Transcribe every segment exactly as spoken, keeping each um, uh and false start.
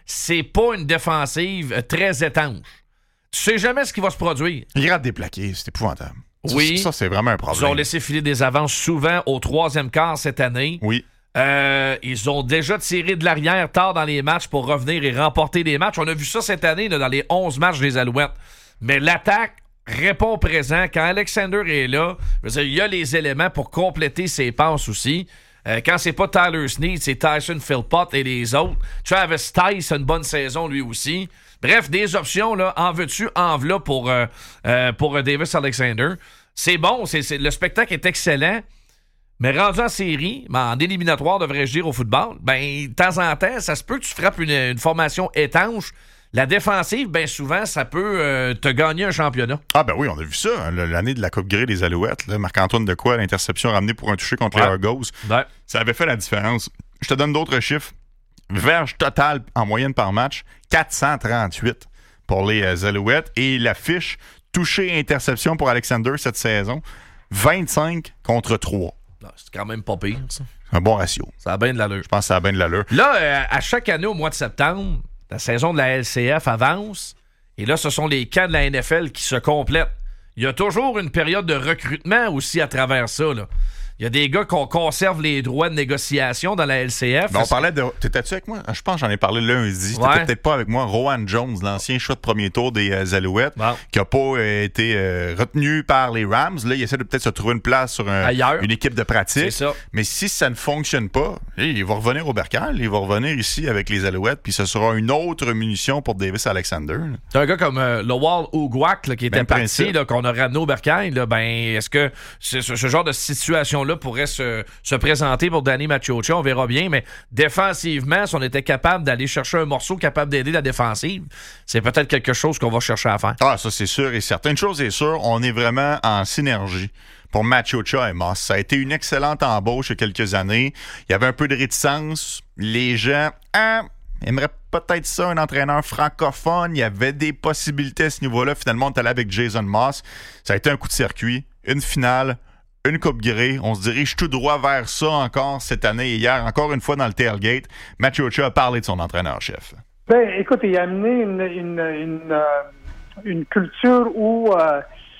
c'est pas une défensive très étanche. Tu sais jamais ce qui va se produire. Ils ratent des plaqués, c'est épouvantable. Oui. Ça, ça, c'est vraiment un problème. Ils ont laissé filer des avances souvent au troisième quart cette année. Oui. Euh, ils ont déjà tiré de l'arrière tard dans les matchs pour revenir et remporter des matchs. On a vu ça cette année là, dans les onze matchs des Alouettes. Mais l'attaque répond présent. Quand Alexander est là, je veux dire, il y a les éléments pour compléter ses passes aussi. Euh, quand c'est pas Tyler Snead, c'est Tyson Philpott et les autres. Travis Tice a une bonne saison lui aussi. Bref, des options, là, en veux-tu, en v'là pour, euh, euh, pour Davis Alexander. C'est bon, c'est, c'est, le spectacle est excellent. Mais rendu en série, ben en éliminatoire, devrais-je dire, au football, ben de temps en temps, ça se peut que tu frappes une, une formation étanche. La défensive, bien souvent, ça peut euh, te gagner un championnat. Ah ben oui, on a vu ça. Hein, l'année de la Coupe Grey des Alouettes, là, Marc-Antoine Dequoy, l'interception ramenée pour un toucher contre ouais. les Argos. Ouais. Ça avait fait la différence. Je te donne d'autres chiffres. Verge totale en moyenne par match, quatre cent trente-huit pour les euh, Alouettes. Et la fiche toucher-interception pour Alexander cette saison, vingt-cinq contre trois. C'est quand même pas pire, ça. Un bon ratio. Ça a bien de l'allure. Je pense que ça a bien de l'allure. Là, euh, à chaque année, au mois de septembre, la saison de la L C F avance. Et là, ce sont les camps de la N F L qui se complètent. Il y a toujours une période de recrutement aussi à travers ça, là. Il y a des gars qu'on conserve les droits de négociation dans la L C F. Ben, on parlait de... T'étais-tu avec moi? Je pense que j'en ai parlé lundi. Ouais. T'étais peut-être pas avec moi. Rowan Jones, l'ancien choix de premier tour des euh, Alouettes, bon. qui n'a pas euh, été euh, retenu par les Rams. Là, il essaie de peut-être se trouver une place sur un, une équipe de pratique. C'est ça. Mais si ça ne fonctionne pas, il va revenir au Bercail. Il va revenir ici avec les Alouettes. Puis ce sera une autre munition pour Davis Alexander. C'est un gars comme euh, Lowell Ougouak là, qui était ben, parti, là, qu'on a ramené au Bercail. Là, ben, est-ce que c'est, ce, ce genre de situation-là pourrait se se présenter pour Danny Maciocia, on verra bien, mais défensivement, si on était capable d'aller chercher un morceau capable d'aider la défensive, c'est peut-être quelque chose qu'on va chercher à faire. Ah, ça c'est sûr et certain. Une chose est sûre, on est vraiment en synergie pour Maciocia et Moss. Ça a été une excellente embauche il y a quelques années. Il y avait un peu de réticence. Les gens hein, aimeraient peut-être ça, un entraîneur francophone. Il y avait des possibilités à ce niveau-là. Finalement, on est allé avec Jason Moss. Ça a été un coup de circuit. Une finale. Une Coupe Grey, on se dirige tout droit vers ça encore cette année et hier, encore une fois dans le tailgate. Maciocia a parlé de son entraîneur-chef. Ben, écoute, il a amené une, une, une, euh, une culture où euh,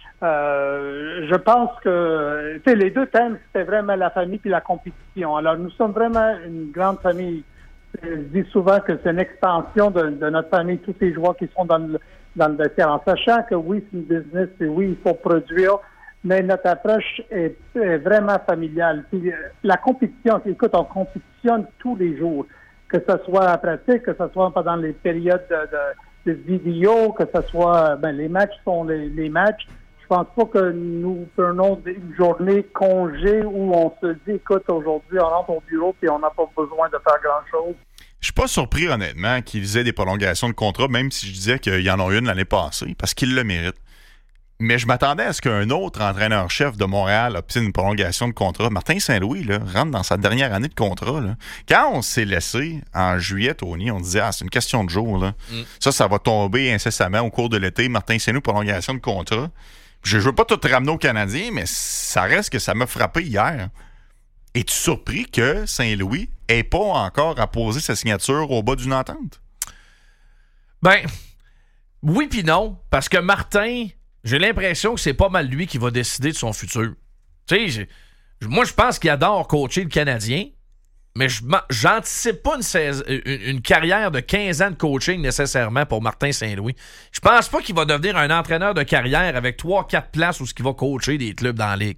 euh, je pense que tu sais, les deux thèmes, c'était vraiment la famille puis la compétition. Alors, nous sommes vraiment une grande famille. Je dis souvent que c'est une extension de, de notre famille, tous ces joueurs qui sont dans le, dans le vestiaire, en sachant que oui, c'est une business et oui, il faut produire. Mais notre approche est, est vraiment familiale. Puis, la compétition, écoute, on compétitionne tous les jours, que ce soit en pratique, que ce soit pendant les périodes de, de, de vidéo, que ce soit, ben, les matchs sont les, les matchs. Je pense pas que nous prenons une journée congé où on se dit, écoute, aujourd'hui, on rentre au bureau et on n'a pas besoin de faire grand-chose. Je suis pas surpris, honnêtement, qu'ils aient des prolongations de contrat, même si je disais qu'il y en a une l'année passée, parce qu'ils le méritent. Mais je m'attendais à ce qu'un autre entraîneur-chef de Montréal obtienne une prolongation de contrat. Martin Saint-Louis là, rentre dans sa dernière année de contrat. Là. Quand on s'est laissé en juillet, Tony, on disait ah, c'est une question de jour. Là. Mm. Ça, ça va tomber incessamment au cours de l'été. Martin Saint-Louis, prolongation de contrat. Je ne veux pas tout ramener aux Canadiens, mais ça reste que ça m'a frappé hier. Es-tu surpris que Saint-Louis n'ait pas encore apposé sa signature au bas d'une entente? Ben, oui puis non. Parce que Martin... J'ai l'impression que c'est pas mal lui qui va décider de son futur. Tu sais, moi, je pense qu'il adore coacher le Canadien, mais je, j'anticipe pas une, seize, une, une carrière de quinze ans de coaching nécessairement pour Martin Saint-Louis. Je pense pas qu'il va devenir un entraîneur de carrière avec trois quatre places où il va coacher des clubs dans la ligue.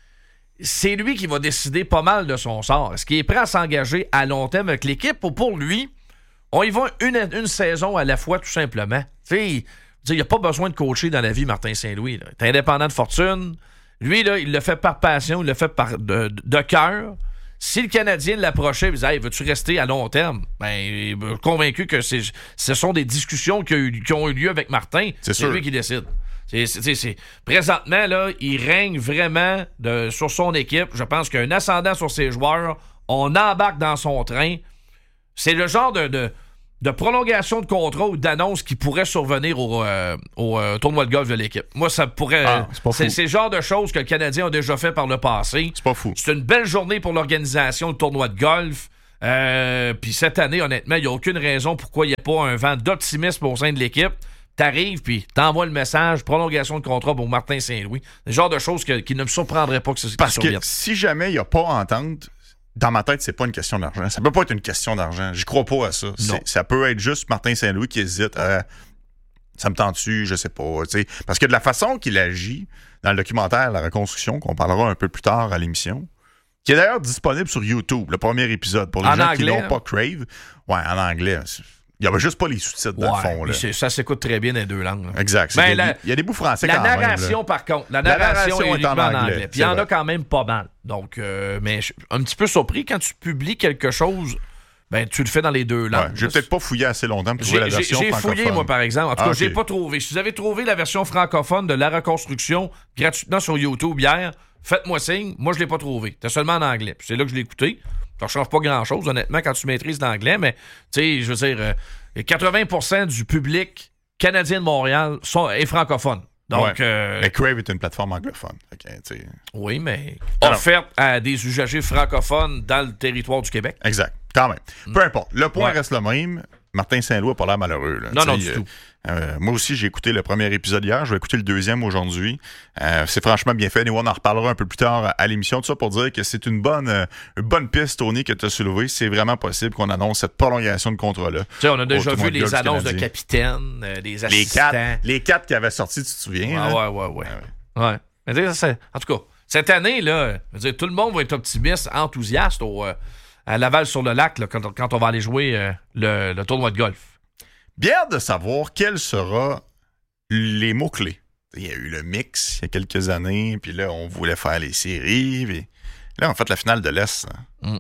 C'est lui qui va décider pas mal de son sort. Est-ce qu'il est prêt à s'engager à long terme avec l'équipe ou pour lui, on y va une, une saison à la fois tout simplement. Tu sais, il n'y a pas besoin de coacher dans la vie, Martin Saint-Louis. Il est indépendant de fortune. Lui, là, il le fait par passion, il le fait par de, de, de cœur. Si le Canadien l'approchait et disait hey, « veux-tu rester à long terme? » Ben, il est convaincu que c'est, ce sont des discussions qui, a eu, qui ont eu lieu avec Martin. C'est, c'est sûr. lui qui décide. C'est, c'est, c'est, présentement, là, il règne vraiment de, sur son équipe. Je pense qu'il y a un ascendant sur ses joueurs. On embarque dans son train. C'est le genre de... de de prolongation de contrat ou d'annonce qui pourrait survenir au, euh, au euh, tournoi de golf de l'équipe. Moi, ça pourrait... Ah, c'est, c'est, c'est le genre de choses que le Canadien a déjà fait par le passé. C'est pas fou. C'est une belle journée pour l'organisation, le tournoi de golf. Euh, Puis cette année, honnêtement, il n'y a aucune raison pourquoi il n'y a pas un vent d'optimisme au sein de l'équipe. T'arrives, puis t'envoies le message, prolongation de contrat pour Martin Saint-Louis. C'est le genre de choses que, qui ne me surprendraient pas que ce soit. Parce que si jamais il n'y a pas entente, dans ma tête, c'est pas une question d'argent. Ça peut pas être une question d'argent. Je crois pas à ça. Ça peut être juste Martin Saint-Louis qui hésite à... Ça me tente-tu? Je sais pas. T'sais. Parce que de la façon qu'il agit dans le documentaire La Reconstruction, qu'on parlera un peu plus tard à l'émission, qui est d'ailleurs disponible sur YouTube, le premier épisode, pour les en gens anglais, qui n'ont hein? pas Crave. Ouais, en anglais. Il n'y avait juste pas les sous-titres dans ouais, le fond. Là. Ça s'écoute très bien dans les deux langues. Là. Exact. Ben, il, la, y a, il y a des bouts français la quand même. La narration, par contre. La narration, la narration est uniquement en anglais. anglais. Puis il y en vrai. a quand même pas mal. Donc, euh, mais je suis un petit peu surpris quand tu publies quelque chose... Ben, tu le fais dans les deux langues. Ouais, j'ai peut-être pas fouillé assez longtemps pour trouver la version j'ai francophone. J'ai fouillé, moi, par exemple. En tout ah, cas, okay. j'ai pas trouvé. Si vous avez trouvé la version francophone de La Reconstruction gratuitement sur YouTube hier, faites-moi signe. Moi, je l'ai pas trouvé. C'était seulement en anglais. Puis c'est là que je l'ai écouté. Ça change pas grand-chose, honnêtement, quand tu maîtrises l'anglais. Mais, tu sais, je veux dire, euh, quatre-vingts pour cent du public canadien de Montréal sont, est francophone. Donc, ouais. euh, mais Crave est une plateforme anglophone. Okay, oui, mais offerte à des usagers francophones dans le territoire du Québec. Exact. Quand même. Mm. Peu importe. Le point ouais. reste le même. Martin Saint-Louis n'a pas l'air malheureux. Là. Non, T'sais, non, du euh, tout. Euh, moi aussi, j'ai écouté le premier épisode hier. Je vais écouter le deuxième aujourd'hui. Euh, c'est franchement bien fait. Et on en reparlera un peu plus tard à l'émission. Tout ça pour dire que c'est une bonne, euh, une bonne piste, Tony, que tu as soulevée. C'est vraiment possible qu'on annonce cette prolongation de contrat-là. Tu sais, on a déjà vu les annonces de capitaine, euh, des assistants. Les quatre, les quatre qui avaient sorti, tu te souviens? Ah, hein? Ouais, ouais, ouais. Ah, ouais. ouais. Mais dire, c'est, en tout cas, cette année, là, je veux dire, tout le monde va être optimiste, enthousiaste au, euh, à Laval-sur-le-Lac là, quand, quand on va aller jouer euh, le, le tournoi de golf. Bien de savoir quels seront les mots-clés. Il y a eu le mix il y a quelques années, puis là, on voulait faire les séries, puis là, on fait la finale de l'Est. Mm.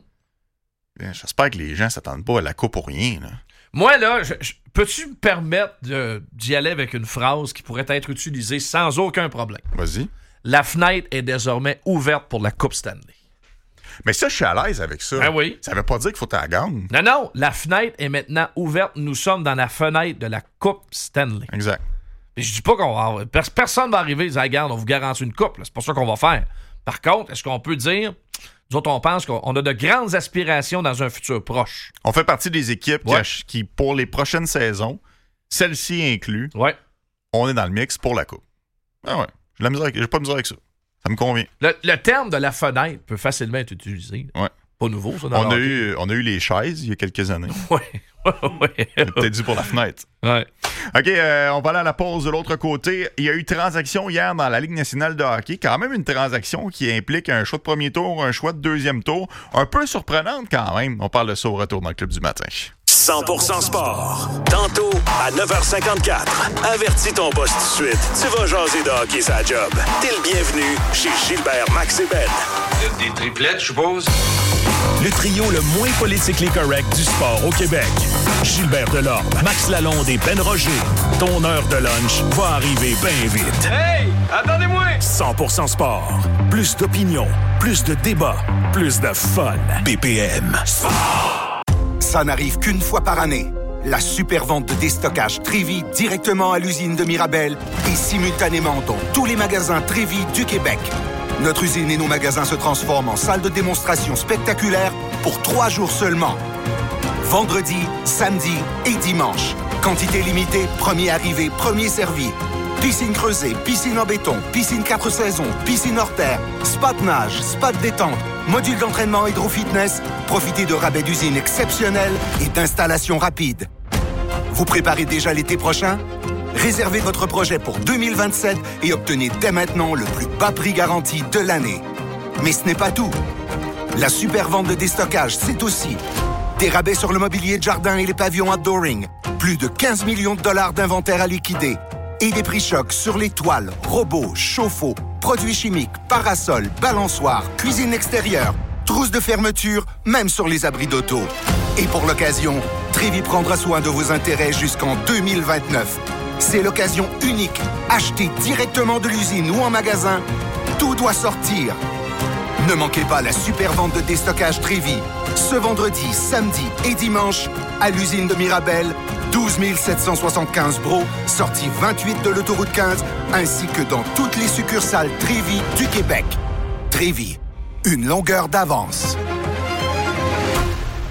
J'espère que les gens ne s'attendent pas à la coupe pour rien. Là. Moi, là, je, je, peux-tu me permettre de, d'y aller avec une phrase qui pourrait être utilisée sans aucun problème? Vas-y. La fenêtre est désormais ouverte pour la Coupe Stanley. Mais ça, je suis à l'aise avec ça. Ah oui. Ça veut pas dire qu'il faut que tu la gagnes. Non, non. La fenêtre est maintenant ouverte. Nous sommes dans la fenêtre de la Coupe Stanley. Exact. Et je dis pas qu'on va... Personne va arriver et dire, regarde, on vous garantit une coupe. Là. C'est pas ça qu'on va faire. Par contre, est-ce qu'on peut dire... Nous autres, on pense qu'on a de grandes aspirations dans un futur proche. On fait partie des équipes ouais. qui, qui, pour les prochaines saisons, celle-ci inclus, ouais. on est dans le mix pour la coupe. Ah ouais. J'ai, la misère avec, j'ai pas de misère avec ça. Ça me convient. Le, le terme de la fenêtre peut facilement être utilisé. Ouais. Pas nouveau, ça. Dans on, a eu, on a eu les chaises il y a quelques années. Oui. oui. Peut-être dû pour la fenêtre. Ouais. OK, euh, on va aller à la pause de l'autre côté. Il y a eu transaction hier dans la Ligue nationale de hockey. Quand même une transaction qui implique un choix de premier tour, un choix de deuxième tour. Un peu surprenante quand même. On parle de ça au retour dans le Club du matin. cent pour cent sport. Tantôt, à neuf heures cinquante-quatre. Avertis ton boss tout de suite. Tu vas jaser de hockey sa job. T'es le bienvenu chez Gilbert, Max et Ben. Des triplettes, je suppose? Le trio le moins politically correct du sport au Québec. Gilbert Delorme, Max Lalonde et Ben Roger. Ton heure de lunch va arriver bien vite. Hey! Attendez-moi! cent pour cent sport. Plus d'opinion, plus de débats, plus de fun. B P M. Sport. Ça n'arrive qu'une fois par année. La super vente de déstockage Trévi directement à l'usine de Mirabel et simultanément dans tous les magasins Trévi du Québec. Notre usine et nos magasins se transforment en salle de démonstration spectaculaire pour trois jours seulement. Vendredi, samedi et dimanche. Quantité limitée, premier arrivé, premier servi. Piscine creusée, piscine en béton, piscine quatre saisons, piscine hors terre, spa de nage, spa de détente, module d'entraînement hydro-fitness. Profitez de rabais d'usine exceptionnels et d'installations rapides. Vous préparez déjà l'été prochain? Réservez votre projet pour deux mille vingt-sept et obtenez dès maintenant le plus bas prix garanti de l'année. Mais ce n'est pas tout. La super vente de déstockage, c'est aussi des rabais sur le mobilier de jardin et les pavillons outdooring, plus de quinze millions de dollars d'inventaire à liquider et des prix chocs sur les toiles, robots, chauffe-eau, produits chimiques, parasols, balançoires, cuisine extérieure, trousses de fermeture, même sur les abris d'auto. Et pour l'occasion, Trévi prendra soin de vos intérêts jusqu'en deux mille vingt-neuf. C'est l'occasion unique. Achetez directement de l'usine ou en magasin. Tout doit sortir. Ne manquez pas la super vente de déstockage Trévi. Ce vendredi, samedi et dimanche, à l'usine de Mirabel, douze mille sept cent soixante-quinze Bro, sortie vingt-huit de l'autoroute quinze, ainsi que dans toutes les succursales Trévi du Québec. Trévi, une longueur d'avance.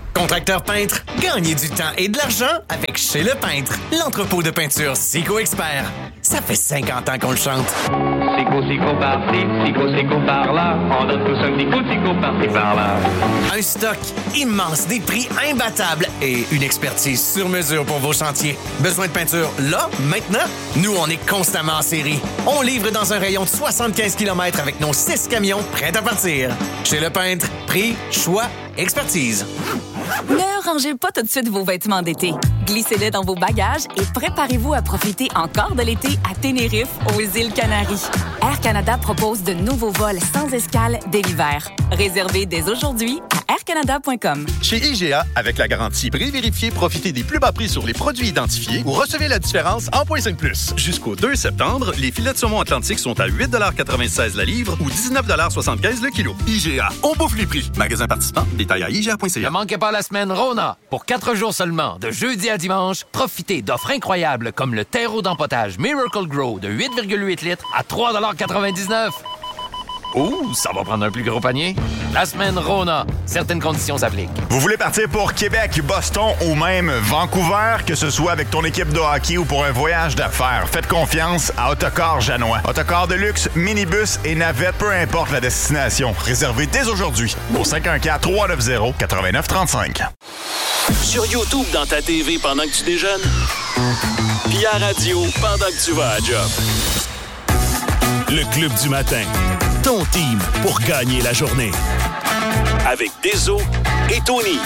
Contracteur peintre, gagnez du temps et de l'argent avec Chez Le Peintre, l'entrepôt de peinture Sico Expert. Ça fait cinquante ans qu'on le chante. Sico, Sico par-ci, Sico, Sico par-là. On donne tous un petit coup de Sico par-ci, par-là. Un stock immense, des prix imbattables et une expertise sur mesure pour vos chantiers. Besoin de peinture là, maintenant? Nous, on est constamment en série. On livre dans un rayon de soixante-quinze kilomètres avec nos six camions prêts à partir. Chez Le Peintre, prix, choix, expertise. Ne rangez pas tout de suite vos vêtements d'été. Glissez-les dans vos bagages et préparez-vous à profiter encore de l'été à Tenerife, aux îles Canaries. Air Canada propose de nouveaux vols sans escale dès l'hiver. Réservez dès aujourd'hui à air canada point com. Chez I G A, avec la garantie prix vérifié, profitez des plus bas prix sur les produits identifiés ou recevez la différence en point cinq plus. Jusqu'au deux septembre, les filets de saumon atlantique sont à huit quatre-vingt-seize la livre ou dix-neuf soixante-quinze le kilo. I G A, on bouffe les prix. Magasin participant, détail à I G A point C A. Ne manquez pas la semaine Rona. Pour quatre jours seulement, de jeudi à dimanche, profitez d'offres incroyables comme le terreau d'empotage Miracle Grow de huit virgule huit litres à trois quatre-vingt-dix-neuf. Ouh, ça va prendre un plus gros panier. La semaine Rona. Certaines conditions s'appliquent. Vous voulez partir pour Québec, Boston ou même Vancouver, que ce soit avec ton équipe de hockey ou pour un voyage d'affaires, faites confiance à Autocar Janois. Autocar de luxe, minibus et navette, peu importe la destination. Réservez dès aujourd'hui au cinq un quatre, trois neuf zéro, neuf neuf trois cinq. Sur YouTube dans ta T V pendant que tu déjeunes. Puis à radio pendant que tu vas à job. Le Club du matin. Ton team pour gagner la journée. Avec Deso et Tony.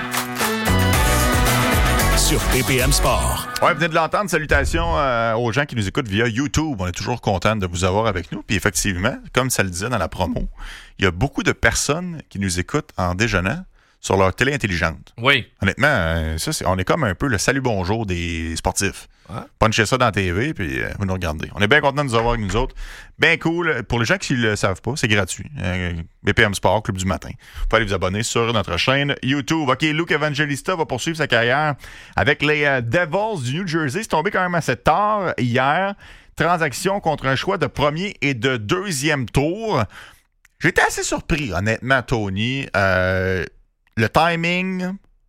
Sur P P M Sport. Ouais, vous venez de l'entendre. Salutations euh, aux gens qui nous écoutent via YouTube. On est toujours content de vous avoir avec nous. Puis effectivement, comme ça le disait dans la promo, il y a beaucoup de personnes qui nous écoutent en déjeunant sur leur télé intelligente. Oui. Honnêtement, euh, ça, c'est, on est comme un peu le salut bonjour des sportifs. Ouais. Punchez ça dans la T V, puis euh, vous nous regardez. On est bien content de nous avoir avec nous autres. Bien cool. Pour les gens qui ne le savent pas, c'est gratuit. Euh, B P M Sport, Club du matin. Vous pouvez aller vous abonner sur notre chaîne YouTube. OK, Luke Evangelista va poursuivre sa carrière avec les euh, Devils du New Jersey. C'est tombé quand même assez tard hier. Transaction contre un choix de premier et de deuxième tour. J'étais assez surpris, honnêtement, Tony. Euh... Le timing,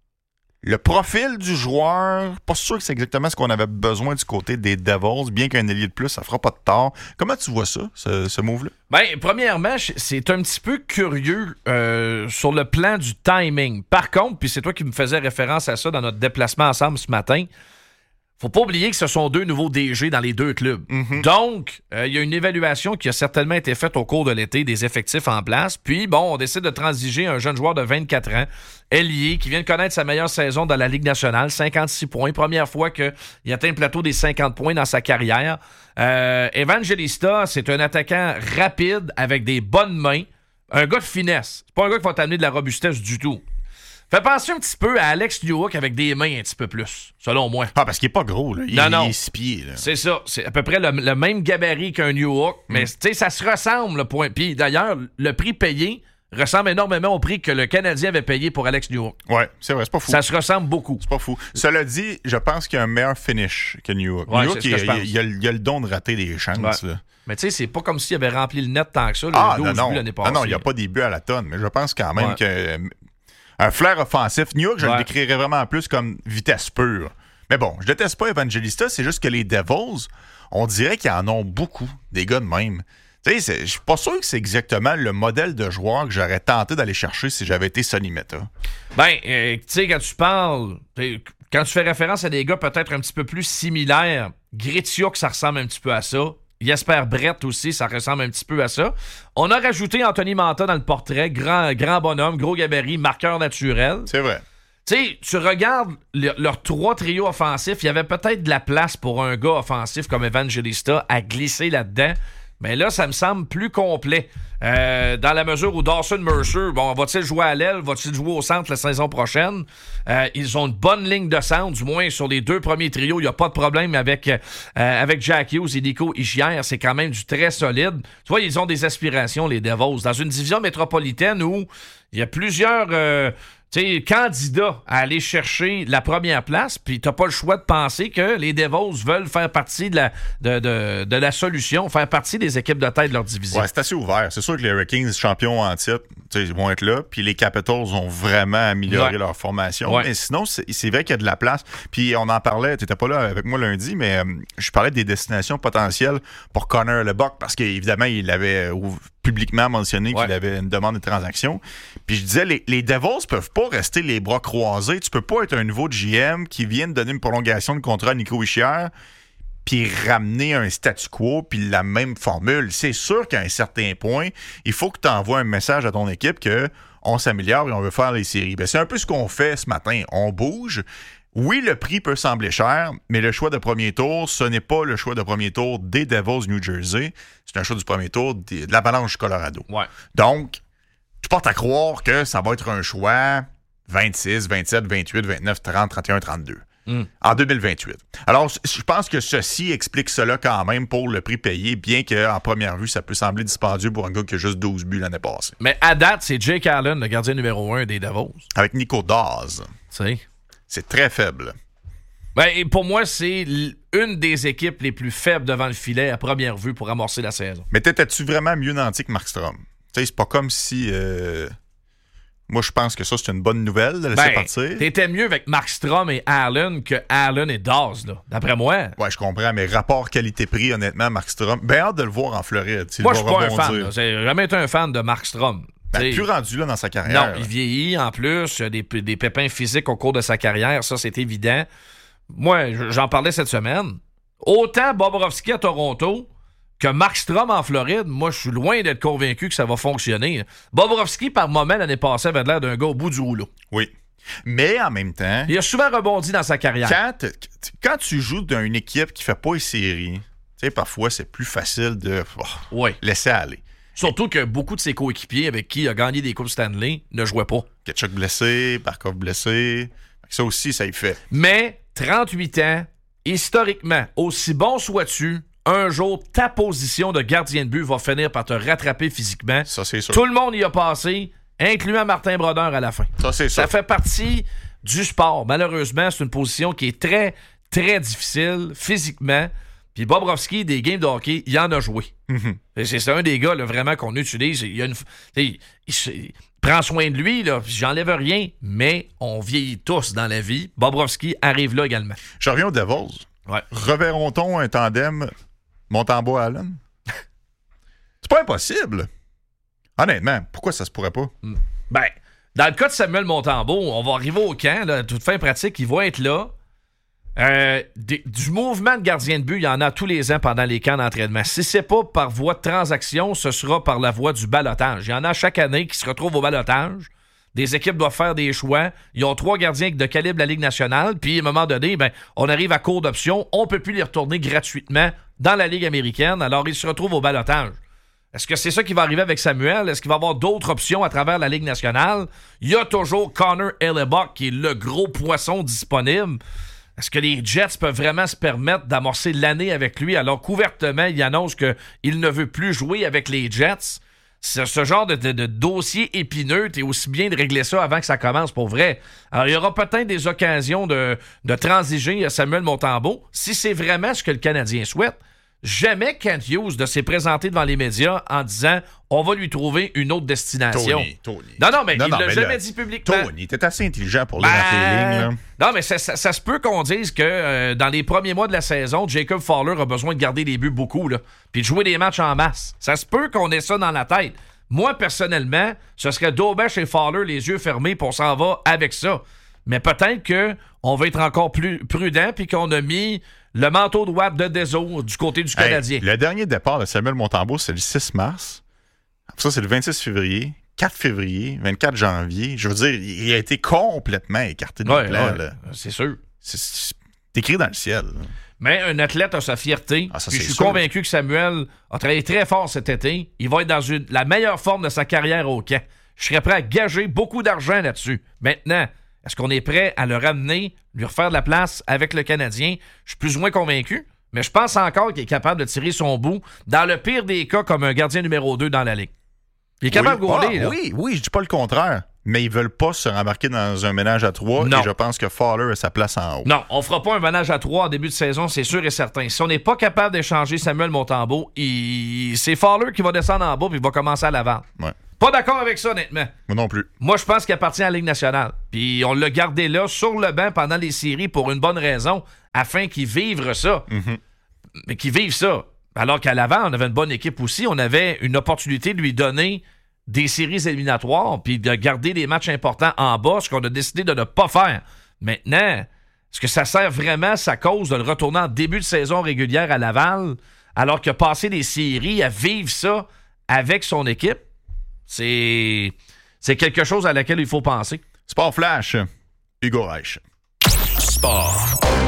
le profil du joueur, pas sûr que c'est exactement ce qu'on avait besoin du côté des Devils, bien qu'un ailier de plus, ça fera pas de tort. Comment tu vois ça, ce, ce move-là? Bien, premièrement, c'est un petit peu curieux euh, sur le plan du timing. Par contre, puis c'est toi qui me faisais référence à ça dans notre déplacement ensemble ce matin, faut pas oublier que ce sont deux nouveaux D G dans les deux clubs. Mm-hmm. Donc, il euh, y a une évaluation qui a certainement été faite au cours de l'été des effectifs en place. Puis, bon, on décide de transiger un jeune joueur de vingt-quatre ans, ailier, qui vient de connaître sa meilleure saison dans la Ligue nationale, cinquante-six points. Première fois qu'il atteint le plateau des cinquante points dans sa carrière. Euh, Evangelista, c'est un attaquant rapide avec des bonnes mains. Un gars de finesse. C'est pas un gars qui va t'amener de la robustesse du tout. Fait penser un petit peu à Alex Newhook avec des mains un petit peu plus, selon moi. Ah, parce qu'il est pas gros, là. Il, non, non. il est six pieds, là. C'est ça. C'est à peu près le, le même gabarit qu'un Newhook. Mm. Mais, tu sais, ça se ressemble, le point. Puis, d'ailleurs, le prix payé ressemble énormément au prix que le Canadien avait payé pour Alex Newhook. Ouais, c'est vrai, c'est pas fou. Ça se ressemble beaucoup. C'est pas fou. Cela dit, je pense qu'il y a un meilleur finish que Newhook. Ouais, Newhook, il, il, il, a, il a le don de rater des chances, ouais. là. Mais tu sais, c'est pas comme s'il avait rempli le net tant que ça. Ah, le non, non. l'année passée. Non, non, il n'y a pas des buts à la tonne. Mais je pense quand même ouais. que... Un flair offensif. Newhook, je ouais. le décrirais vraiment plus comme vitesse pure. Mais bon, je déteste pas Evangelista, c'est juste que les Devils, on dirait qu'ils en ont beaucoup, des gars de même. Tu sais, je suis pas sûr que c'est exactement le modèle de joueur que j'aurais tenté d'aller chercher si j'avais été Sonny Meta. Ben, euh, tu sais, quand tu parles, quand tu fais référence à des gars peut-être un petit peu plus similaires, Gretiuk, ça ressemble un petit peu à ça. Jesper Brett aussi, ça ressemble un petit peu à ça. On a rajouté Anthony Manta dans le portrait. Grand, grand bonhomme, gros gabarit, marqueur naturel. C'est vrai. Tu sais, tu regardes le, leurs trois trios offensifs, il y avait peut-être de la place pour un gars offensif comme Evangelista à glisser là-dedans. Mais là, ça me semble plus complet. Euh, dans la mesure où Dawson Mercer, bon, va-t-il jouer à l'aile? Va-t-il jouer au centre la saison prochaine? Euh, ils ont une bonne ligne de centre, du moins sur les deux premiers trios. Il n'y a pas de problème avec, euh, avec Jack Hughes et Nico Hischier. C'est quand même du très solide. Tu vois, ils ont des aspirations, les Devils. Dans une division métropolitaine où il y a plusieurs... Euh, t'sais, candidat à aller chercher la première place, puis t'as pas le choix de penser que les Devils veulent faire partie de la, de, de, de la solution, faire partie des équipes de tête de leur division. Ouais, c'est assez ouvert. C'est sûr que les Hurricanes, champions en titre, ils vont être là, puis les Capitals ont vraiment amélioré ouais. leur formation. Ouais. Mais sinon, c'est, c'est vrai qu'il y a de la place. Puis on en parlait, t'étais pas là avec moi lundi, mais euh, je parlais des destinations potentielles pour Connor Lebock, parce qu'évidemment, il avait euh, publiquement mentionné ouais. qu'il avait une demande de transaction. Puis je disais, les, les Devils peuvent pas rester les bras croisés. Tu peux pas être un nouveau G M qui vient de donner une prolongation de contrat à Nico Hischier puis ramener un statu quo puis la même formule. C'est sûr qu'à un certain point, il faut que tu envoies un message à ton équipe que on s'améliore et on veut faire les séries. Ben, c'est un peu ce qu'on fait ce matin. On bouge. Oui, le prix peut sembler cher, mais le choix de premier tour, ce n'est pas le choix de premier tour des Devils New Jersey. C'est un choix du premier tour de l'Avalanche Colorado. Ouais. Donc, tu portes à croire que ça va être un choix vingt-six, vingt-sept, vingt-huit, vingt-neuf, trente, trente et un, trente-deux mm. en deux mille vingt-huit. Alors, je pense que ceci explique cela quand même pour le prix payé, bien qu'en première vue, ça peut sembler dispendieux pour un gars qui a juste douze buts l'année passée. Mais à date, c'est Jake Allen, le gardien numéro un des Devils. Avec Nico Dawes. C'est, c'est très faible. Ben, pour moi, c'est une des équipes les plus faibles devant le filet à première vue pour amorcer la saison. Mais t'étais-tu vraiment mieux nanti que Markstrom? Tu sais, c'est pas comme si... Euh... Moi, je pense que ça, c'est une bonne nouvelle de laisser ben, partir. T'étais mieux avec Markstrom et Allen que Allen et Dawes, là, d'après moi. Ouais, je comprends, mais rapport qualité-prix, honnêtement, Markstrom, ben hâte de le voir en Floride. Moi, je suis pas un fan. Là. J'ai jamais été un fan de Markstrom. Ben, plus rendu là dans sa carrière. Non, il vieillit en plus, il a des, des pépins physiques au cours de sa carrière, ça, c'est évident. Moi, j'en parlais cette semaine. Autant Bobrovski à Toronto que Markstrom en Floride, moi, je suis loin d'être convaincu que ça va fonctionner. Bobrovski, par moment, l'année passée, avait l'air d'un gars au bout du rouleau. Oui. Mais en même temps... Il a souvent rebondi dans sa carrière. Quand, quand tu joues dans une équipe qui fait pas les séries, tu sais, parfois, c'est plus facile de oh, oui. laisser aller. Surtout que beaucoup de ses coéquipiers avec qui il a gagné des Coupes Stanley ne jouaient pas. Ketchuk blessé, Barkov blessé. Ça aussi, ça y fait. Mais trente-huit ans, historiquement, aussi bon sois-tu, un jour, ta position de gardien de but va finir par te rattraper physiquement. Ça, c'est sûr. Tout le monde y a passé, incluant Martin Brodeur à la fin. Ça, c'est sûr. Ça fait partie du sport. Malheureusement, c'est une position qui est très, très difficile physiquement. Puis Bobrovski, des games de hockey, il en a joué. Mm-hmm. C'est, c'est un des gars là, vraiment qu'on utilise. Il, y a une, il, il, il prend soin de lui, là, j'enlève rien, mais on vieillit tous dans la vie. Bobrovski arrive là également. Je reviens aux Devils. Ouais. Reverrons-on un tandem Montembeault-Allen? C'est pas impossible. Honnêtement, pourquoi ça se pourrait pas? Ben, dans le cas de Samuel Montembeault, on va arriver au camp, là, toute fin pratique, il va être là. Euh, des, du mouvement de gardien de but, il y en a tous les ans pendant les camps d'entraînement. Si c'est pas par voie de transaction, ce sera par la voie du ballottage. Il y en a chaque année qui se retrouvent au ballottage. Des équipes doivent faire des choix. Ils ont trois gardiens de calibre de la Ligue nationale. Puis, à un moment donné, ben, on arrive à court d'options. On ne peut plus les retourner gratuitement dans la Ligue américaine. Alors, ils se retrouvent au ballottage. Est-ce que c'est ça qui va arriver avec Samuel? Est-ce qu'il va y avoir d'autres options à travers la Ligue nationale? Il y a toujours Connor Hellebuyck qui est le gros poisson disponible. Est-ce que les Jets peuvent vraiment se permettre d'amorcer l'année avec lui alors qu'ouvertement, il annonce qu'il ne veut plus jouer avec les Jets? C'est ce genre de, de, de dossier épineux, t'es aussi bien de régler ça avant que ça commence, pour vrai. Alors, il y aura peut-être des occasions de, de transiger à Samuel Montembeault, si c'est vraiment ce que le Canadien souhaite. Jamais Kent Hughes de s'est présenté devant les médias en disant « On va lui trouver une autre destination. » Tony, Tony. Non, non, mais non, il non, l'a mais jamais là, dit publiquement. Tony, t'es assez intelligent pour lire ben, dans tes lignes. Là. Non, mais ça, ça, ça se peut qu'on dise que euh, dans les premiers mois de la saison, Jacob Fowler a besoin de garder les buts beaucoup, là, puis de jouer des matchs en masse. Ça se peut qu'on ait ça dans la tête. Moi, personnellement, ce serait Daubach et Fowler les yeux fermés, puis on s'en va avec ça. Mais peut-être qu'on va être encore plus prudent, puis qu'on a mis le manteau de W A P de Dezo du côté du Canadien. Hey, le dernier départ de Samuel Montembeault, c'est le six mars. Ça, c'est le vingt-six février. quatre février, vingt-quatre janvier. Je veux dire, il a été complètement écarté de ouais, nos plans. Ouais, là. C'est sûr. C'est, c'est écrit dans le ciel. Là. Mais un athlète a sa fierté. Ah, ça, puis je suis sûr. convaincu que Samuel a travaillé très fort cet été. Il va être dans une, la meilleure forme de sa carrière au camp. Je serais prêt à gager beaucoup d'argent là-dessus. Maintenant, est-ce qu'on est prêt à le ramener, lui refaire de la place avec le Canadien? Je suis plus ou moins convaincu, mais je pense encore qu'il est capable de tirer son bout, dans le pire des cas, comme un gardien numéro deux dans la Ligue. Il est capable oui. de gauler. Ah, là. oui, oui, je dis pas le contraire. Mais ils veulent pas se rembarquer dans un ménage à trois. Non. Et je pense que Fowler a sa place en haut. Non, on fera pas un ménage à trois en début de saison, c'est sûr et certain. Si on n'est pas capable d'échanger Samuel Montembeault, il... c'est Fowler qui va descendre en bas puis il va commencer à l'avant. Ouais. Pas d'accord avec ça, honnêtement. Moi non plus. Moi, je pense qu'il appartient à la Ligue nationale. Puis on l'a gardé là, sur le banc, pendant les séries, pour une bonne raison, afin qu'il vive ça. Mm-hmm. Mais qu'il vive ça. Alors qu'à l'avant, on avait une bonne équipe aussi. On avait une opportunité de lui donner des séries éliminatoires, puis de garder des matchs importants en bas, ce qu'on a décidé de ne pas faire. Maintenant, est-ce que ça sert vraiment sa cause de le retourner en début de saison régulière à Laval, alors qu'il a passé des séries à vivre ça avec son équipe? C'est, c'est quelque chose à laquelle il faut penser. Sport Flash, Hugo Reich. Sport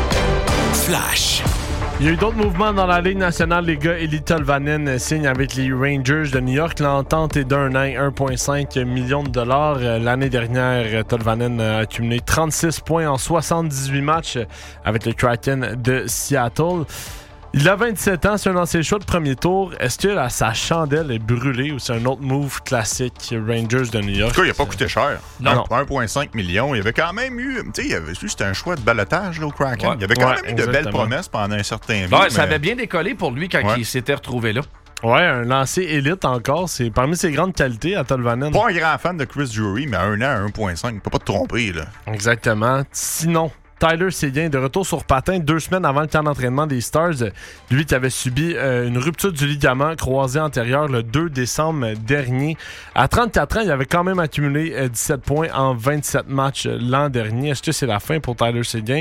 Flash. Il y a eu d'autres mouvements dans la Ligue nationale. Les gars, Eli Tolvanen signe avec les Rangers de New York. L'entente est d'un an, un virgule cinq million de dollars. L'année dernière, Tolvanen a accumulé trente-six points en soixante-dix-huit matchs avec le Kraken de Seattle. Il a vingt-sept ans, c'est un ancien choix de premier tour. Est-ce que là, sa chandelle est brûlée ou c'est un autre move classique Rangers de New York? En tout cas, il n'a pas coûté cher. Non. un virgule cinq million. Il y avait quand même eu... Tu sais, il y avait, c'était un choix de balotage là, au Kraken. Ouais. Il y avait quand Ouais, même eu de exactement. belles promesses pendant un certain Ouais, mais... ça avait bien décollé pour lui quand Ouais. il s'était retrouvé là. Ouais, un lancé élite encore. C'est parmi ses grandes qualités à Tolvanen. Pas un grand fan de Chris Drury, mais à un an, un virgule cinq. Il ne peut pas te tromper, là. Exactement. Sinon, Tyler Seguin, de retour sur patin deux semaines avant le camp d'entraînement des Stars. Lui qui avait subi euh, une rupture du ligament croisé antérieur le deux décembre dernier. À trente-quatre ans, il avait quand même accumulé euh, dix-sept points en vingt-sept matchs euh, l'an dernier. Est-ce que c'est la fin pour Tyler Seguin?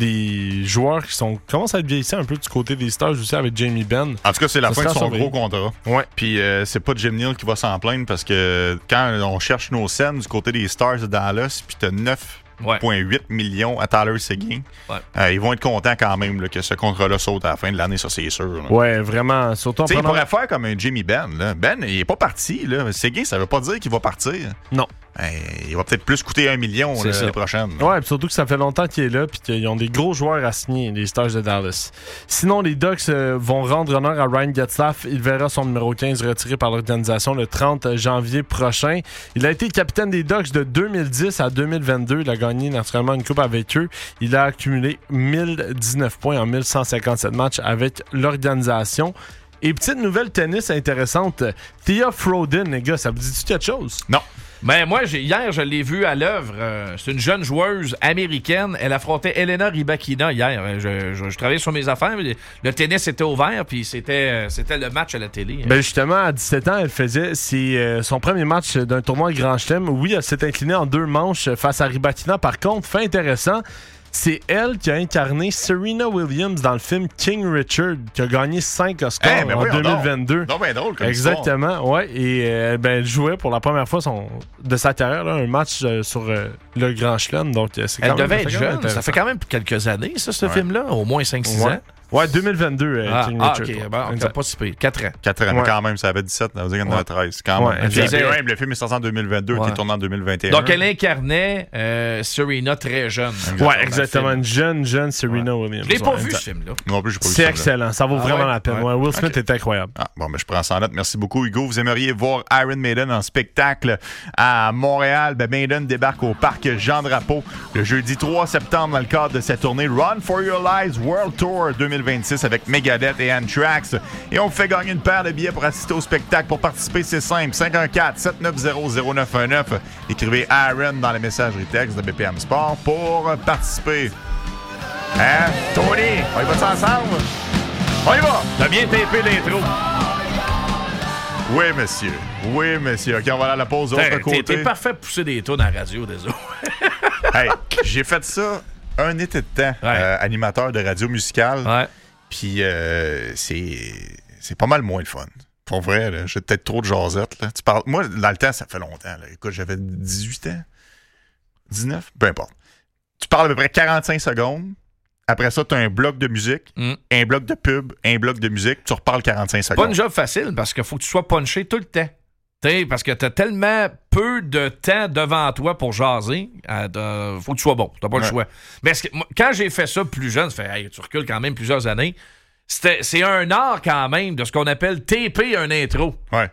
Les joueurs qui sont commencent à être vieillissants un peu du côté des Stars aussi avec Jamie Benn. En tout cas, c'est la Ça fin de sera son surveillé. gros contrat. Ouais. Puis euh, c'est pas Jim Neal qui va s'en plaindre parce que quand on cherche nos scènes du côté des Stars de Dallas, puis t'as neuf virgule huit millions à Tyler Seguin, Ouais. euh, ils vont être contents quand même là, que ce contrat-là saute à la fin de l'année, ça c'est sûr. Là. Ouais, vraiment. Surtout en T'sais, il prenant... pourrait faire comme un Jimmy Ben. Là. Ben, il est pas parti. Là. Seguin, ça veut pas dire qu'il va partir. Non. Ben, il va peut-être plus coûter un million là, l'année prochaine. Là. Ouais, pis surtout que ça fait longtemps qu'il est là puis qu'ils ont des gros joueurs à signer, les Stars de Dallas. Sinon, les Ducks euh, vont rendre honneur à Ryan Getzlaf. Il verra son numéro quinze retiré par l'organisation le trente janvier prochain. Il a été capitaine des Ducks de deux mille dix à deux mille vingt-deux. Il a gagné naturellement une coupe avec eux. Il a accumulé mille dix-neuf points en mille cent cinquante-sept matchs avec l'organisation. Et petite nouvelle tennis intéressante, Thea Frodin, les gars, ça vous dit-tu quelque chose? Non. Ben moi, j'ai, hier, je l'ai vue à l'œuvre. Euh, c'est une jeune joueuse américaine. Elle affrontait Elena Rybakina hier. Je, je, je travaillais sur mes affaires. Le tennis était ouvert, puis c'était, c'était le match à la télé. Ben justement, à dix-sept ans, elle faisait c'est, euh, son premier match d'un tournoi Grand Chelem. Oui, elle s'est inclinée en deux manches face à Rybakina. Par contre, fait intéressant, c'est elle qui a incarné Serena Williams dans le film King Richard, qui a gagné cinq Oscars Eh, ben en voyons deux mille vingt-deux. donc. Donc, ben drôle comme Exactement, ouais. Et euh, ben, elle jouait pour la première fois son, de sa carrière là, un match euh, sur euh, le Grand Chelem. Donc, euh, c'est Elle quand même, devait ça être fait quand même jeune. Ça intéressant. fait quand même quelques années, ça, ce Ouais. film-là. Au moins cinq six Ouais. ans. Ouais, deux mille vingt-deux, euh, Ah, King ah, Richard. ok. ouais. Bon, Exact. pas si pire. quatre ans. quatre ans, mais Ouais. quand même, ça avait dix-sept, ça veut dire qu'il y en avait Ouais. treize. Quand Ouais, même. elle Puis, faisait- ouais, le film est sorti en deux mille vingt-deux, Ouais. qui est tourné en deux mille vingt et un. Donc, elle incarnait euh, Serena très jeune. Ouais, exactement. Une jeune, jeune Serena Williams. Je l'ai pas Ouais, vu, exact. ce film-là. Non plus, j'ai pas vu C'est ça, là. excellent. Ça vaut Ah vraiment ouais? la peine. Ouais. Ouais, Will Smith Ok. est incroyable. Ah, bon, ben, je prends ça en note. Merci beaucoup, Hugo. Vous aimeriez voir Iron Maiden en spectacle à Montréal. Ben, Maiden débarque au parc Jean-Drapeau le jeudi trois septembre dans le cadre de cette tournée Run for Your Lives World Tour deux mille vingt-six avec Megadeth et Anthrax. Et on vous fait gagner une paire de billets pour assister au spectacle. Pour participer, c'est simple. cinq un quatre, sept neuf zéro, zéro neuf un neuf. Écrivez Iron dans la messagerie texte de B P M Sport pour participer. Hein? Tony, on y va ensemble? On y va! T'as bien tapé l'intro. Oui, monsieur. Oui, monsieur. OK, on va aller à la pause de l'autre T'es, côté. t'es, t'es parfait pour pousser des tours dans la radio, désolé. Hey, j'ai fait ça un été de temps, Ouais. euh, animateur de radio musicale. Ouais. Puis euh, c'est, c'est pas mal moins le fun. Pour vrai, là, j'ai peut-être trop de jasette. Là. Tu parles, moi, dans le temps, ça fait longtemps. Là. Écoute, j'avais dix-huit ans. dix-neuf? Peu importe. Tu parles à peu près quarante-cinq secondes. Après ça, tu as un bloc de musique, Mm. un bloc de pub, un bloc de musique. Tu reparles quarante-cinq secondes. Pas une job facile parce qu'il faut que tu sois punché tout le temps. T'sais, parce que t'as tellement peu de temps devant toi pour jaser, euh, de- faut que tu sois bon. T'as pas Ouais. le choix. Mais est-ce que, moi, quand j'ai fait ça plus jeune, ça fait, hey, tu recules quand même plusieurs années, c'était, c'est un art quand même de ce qu'on appelle taper un intro. Ouais.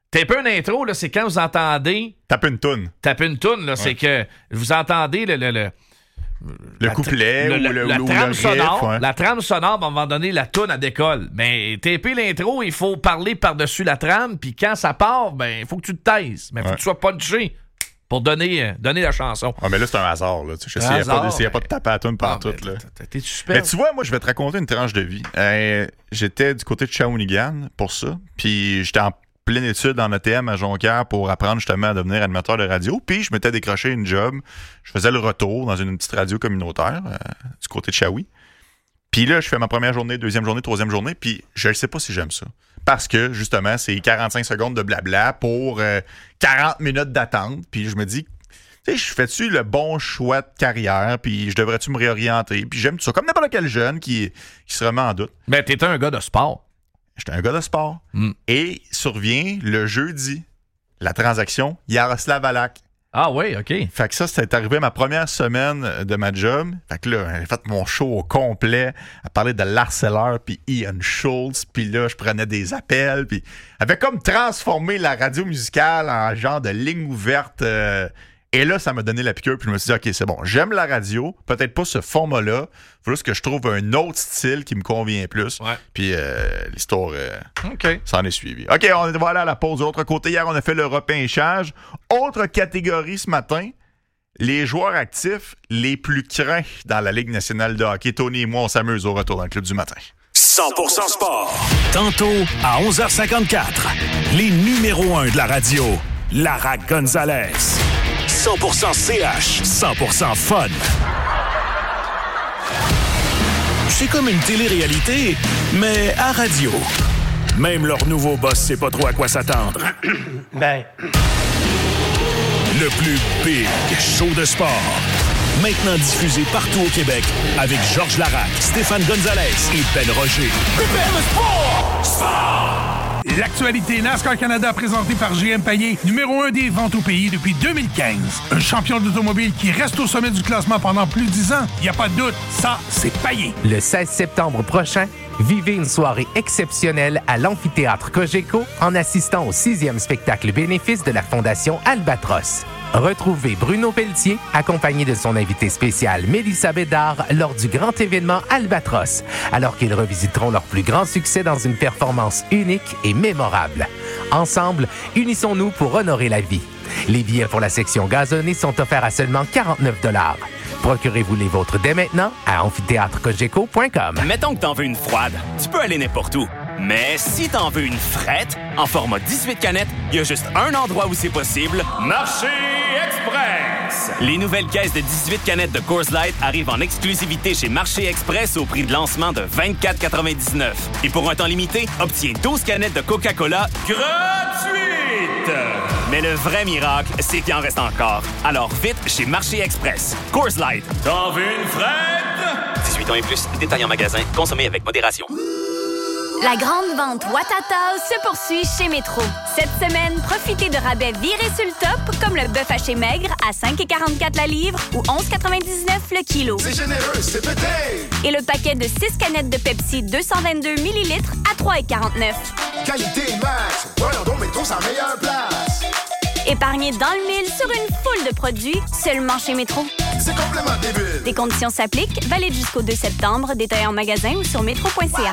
Taper une intro, là, c'est quand vous entendez... Taper une toune. Taper une toune, là, ouais. C'est que vous entendez le... le, le Le la couplet tra- ou le, le, la ou trame le sonore, riff, ouais. La trame sonore, à un moment donné, la toune, elle décolle. Mais taper l'intro, il faut parler par-dessus la trame, puis quand ça part, ben il faut que tu te taises. Mais il faut ouais. que tu sois punché pour donner, euh, donner la chanson. Ah, mais là, c'est un hasard. Là. Je sais, il n'y a, ben... a pas de taper à la toune partout. Ah, là. T'es super. Mais tu vois, moi, je vais te raconter une tranche de vie. Euh, j'étais du côté de Shawinigan pour ça, puis j'étais en pleine étude en A T M à Jonquière pour apprendre justement à devenir animateur de radio. Puis je m'étais décroché une job. Je faisais le retour dans une petite radio communautaire euh, du côté de Shawi. Puis là, je fais ma première journée, deuxième journée, troisième journée. Puis je ne sais pas si j'aime ça. Parce que justement, c'est quarante-cinq secondes de blabla pour euh, quarante minutes d'attente. Puis je me dis, tu sais, je fais-tu le bon choix de carrière? Puis je devrais-tu me réorienter? Puis j'aime tout ça. Comme n'importe quel jeune qui, qui se remet en doute. Mais t'étais un gars de sport. J'étais un gars de sport. Mm. Et survient le jeudi, la transaction Yaroslav Halak. Ah oui, OK. Fait que ça, c'était arrivé ma première semaine de ma job. Fait que là, j'ai fait mon show au complet à parler de Lars Eller puis Ian Schultz. Puis là, je prenais des appels. Puis avait comme transformé la radio musicale en genre de ligne ouverte. Euh, Et là, ça m'a donné la piqûre, puis je me suis dit, OK, c'est bon, j'aime la radio, peut-être pas ce format-là, il faut juste que je trouve un autre style qui me convient plus. Ouais. Puis euh, l'histoire euh, okay. s'en est suivie. OK, on va aller à la pause de l'autre côté. Hier, on a fait le repêchage. Autre catégorie ce matin, les joueurs actifs les plus craints dans la Ligue nationale de hockey. Tony et moi, on s'amuse au retour dans le Club du matin. cent pour cent sport. Tantôt, à onze heures cinquante-quatre, les numéros un de la radio, Lara Gonzalez. cent pour cent C H. cent pour cent fun. C'est comme une télé-réalité, mais à radio. Même leur nouveau boss sait pas trop à quoi s'attendre. Ben. Le plus big show de sport. Maintenant diffusé partout au Québec avec Georges Larac, Stéphane Gonzalez et Ben Roger. Prépare le sport! Sport! L'actualité NASCAR Canada présentée par G M Payet, numéro un des ventes au pays depuis deux mille quinze. Un champion d'automobile qui reste au sommet du classement pendant plus de dix ans. Il n'y a pas de doute, ça, c'est Payet. Le seize septembre prochain, vivez une soirée exceptionnelle à l'amphithéâtre Cogeco en assistant au sixième spectacle bénéfice de la Fondation Albatros. Retrouvez Bruno Pelletier, accompagné de son invité spécial Mélissa Bédard, lors du grand événement Albatros, alors qu'ils revisiteront leur plus grand succès dans une performance unique et mémorable. Ensemble, unissons-nous pour honorer la vie. Les billets pour la section gazonnée sont offerts à seulement quarante-neuf dollars. Procurez-vous les vôtres dès maintenant à amphithéâtre cogeco point com. Mettons que t'en veux une froide, tu peux aller n'importe où. Mais si t'en veux une frette, en format dix-huit canettes, il y a juste un endroit où c'est possible. Marché Express! Les nouvelles caisses de dix-huit canettes de Coors Light arrivent en exclusivité chez Marché Express au prix de lancement de vingt-quatre quatre-vingt-dix-neuf. Et pour un temps limité, obtiens douze canettes de Coca-Cola gratuites! Mais le vrai miracle, c'est qu'il en reste encore. Alors vite chez Marché Express. Coors Light. T'en veux une frette? dix-huit ans et plus, détail en magasin, consommez avec modération. La grande vente Ouattatao se poursuit chez Métro. Cette semaine, profitez de rabais virés sur le top, comme le bœuf haché maigre à cinq virgule quarante-quatre la livre ou onze virgule quatre-vingt-dix-neuf le kilo. C'est généreux, c'est pété! Et le paquet de six canettes de Pepsi deux cent vingt-deux millilitres à trois virgule quarante-neuf. Qualité max! Voyons donc, Métro, sa meilleure place! Épargnez dans le mille sur une foule de produits seulement chez Métro. C'est complètement débile! Des conditions s'appliquent, valide jusqu'au deux septembre, détail en magasin ou sur métro point c a.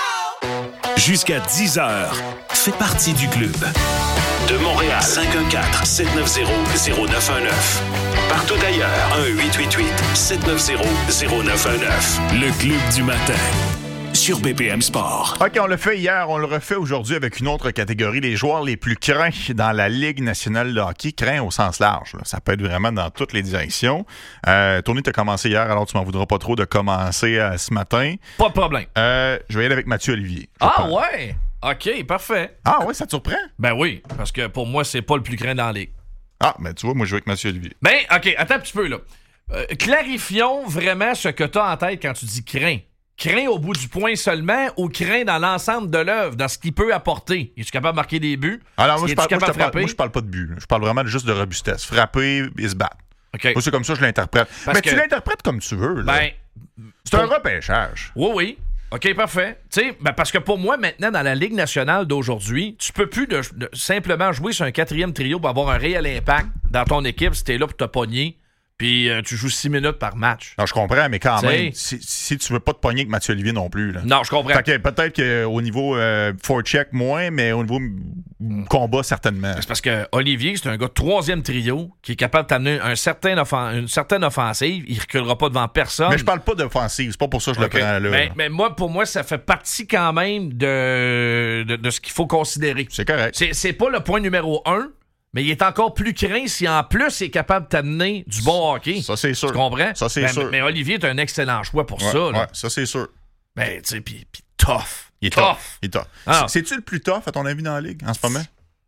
Jusqu'à dix heures, fais partie du club. De Montréal, cinq un quatre, sept neuf zéro, zéro neuf un neuf. Partout ailleurs, un huit huit huit, sept neuf zéro, zéro neuf un neuf. Le club du matin, sur B P M Sport. OK, on l'a fait hier, on le refait aujourd'hui avec une autre catégorie, les joueurs les plus craints dans la Ligue nationale de hockey, craints au sens large. Là. Ça peut être vraiment dans toutes les directions. Euh, Tony, tu as commencé hier, alors tu m'en voudras pas trop de commencer euh, ce matin. Pas de problème. Euh, je vais y aller avec Mathieu Olivier. Ah pense. ouais? OK, parfait. Ah ouais, ça te surprend? Ben oui, parce que pour moi, c'est pas le plus craint dans la Ligue. Ah, ben tu vois, moi je vais avec Mathieu Olivier. Ben, OK, attends un petit peu, là. Euh, clarifions vraiment ce que tu as en tête quand tu dis craint. Craint au bout du point seulement ou craint dans l'ensemble de l'œuvre, dans ce qu'il peut apporter? Es-tu capable de marquer des buts? Alors, moi, je parle, capable moi, je parle, moi, je parle pas de but. Je parle vraiment juste de robustesse. Frapper et se battre. Okay. Moi, c'est comme ça que je l'interprète. Parce Mais que... tu l'interprètes comme tu veux. Là. Ben, c'est pour... un repêchage. Oui, oui. OK, parfait. Tu sais, ben parce que pour moi, maintenant, dans la Ligue nationale d'aujourd'hui, tu peux plus de, de, simplement jouer sur un quatrième trio pour avoir un réel impact dans ton équipe si t'es là pour te pogner. Puis euh, tu joues six minutes par match. Non, je comprends, mais quand T'sais, même, si, si tu veux pas te pogner avec Mathieu Olivier non plus. Là. Non, je comprends. Fait que peut-être qu'au niveau euh, forecheck, moins, mais au niveau combat, certainement. C'est parce que Olivier, c'est un gars de troisième trio qui est capable de t'amener un certain offen- une certaine offensive. Il reculera pas devant personne. Mais je parle pas d'offensive. C'est pas pour ça que je okay. le prends là. Mais, mais moi, pour moi, ça fait partie quand même de, de, de ce qu'il faut considérer. C'est correct. C'est, c'est pas le point numéro un. Mais il est encore plus craint si en plus il est capable de t'amener du bon hockey. Ça, c'est sûr. Tu comprends? Ça, c'est ben, sûr. Mais Olivier est un excellent choix pour ouais, ça. Là. Ouais, ça, c'est sûr. Ben, tu sais, puis tough. Il est tough. tough. Il est tough. Ah. C'est-tu le plus tough, à ton avis, dans la Ligue, en ce moment?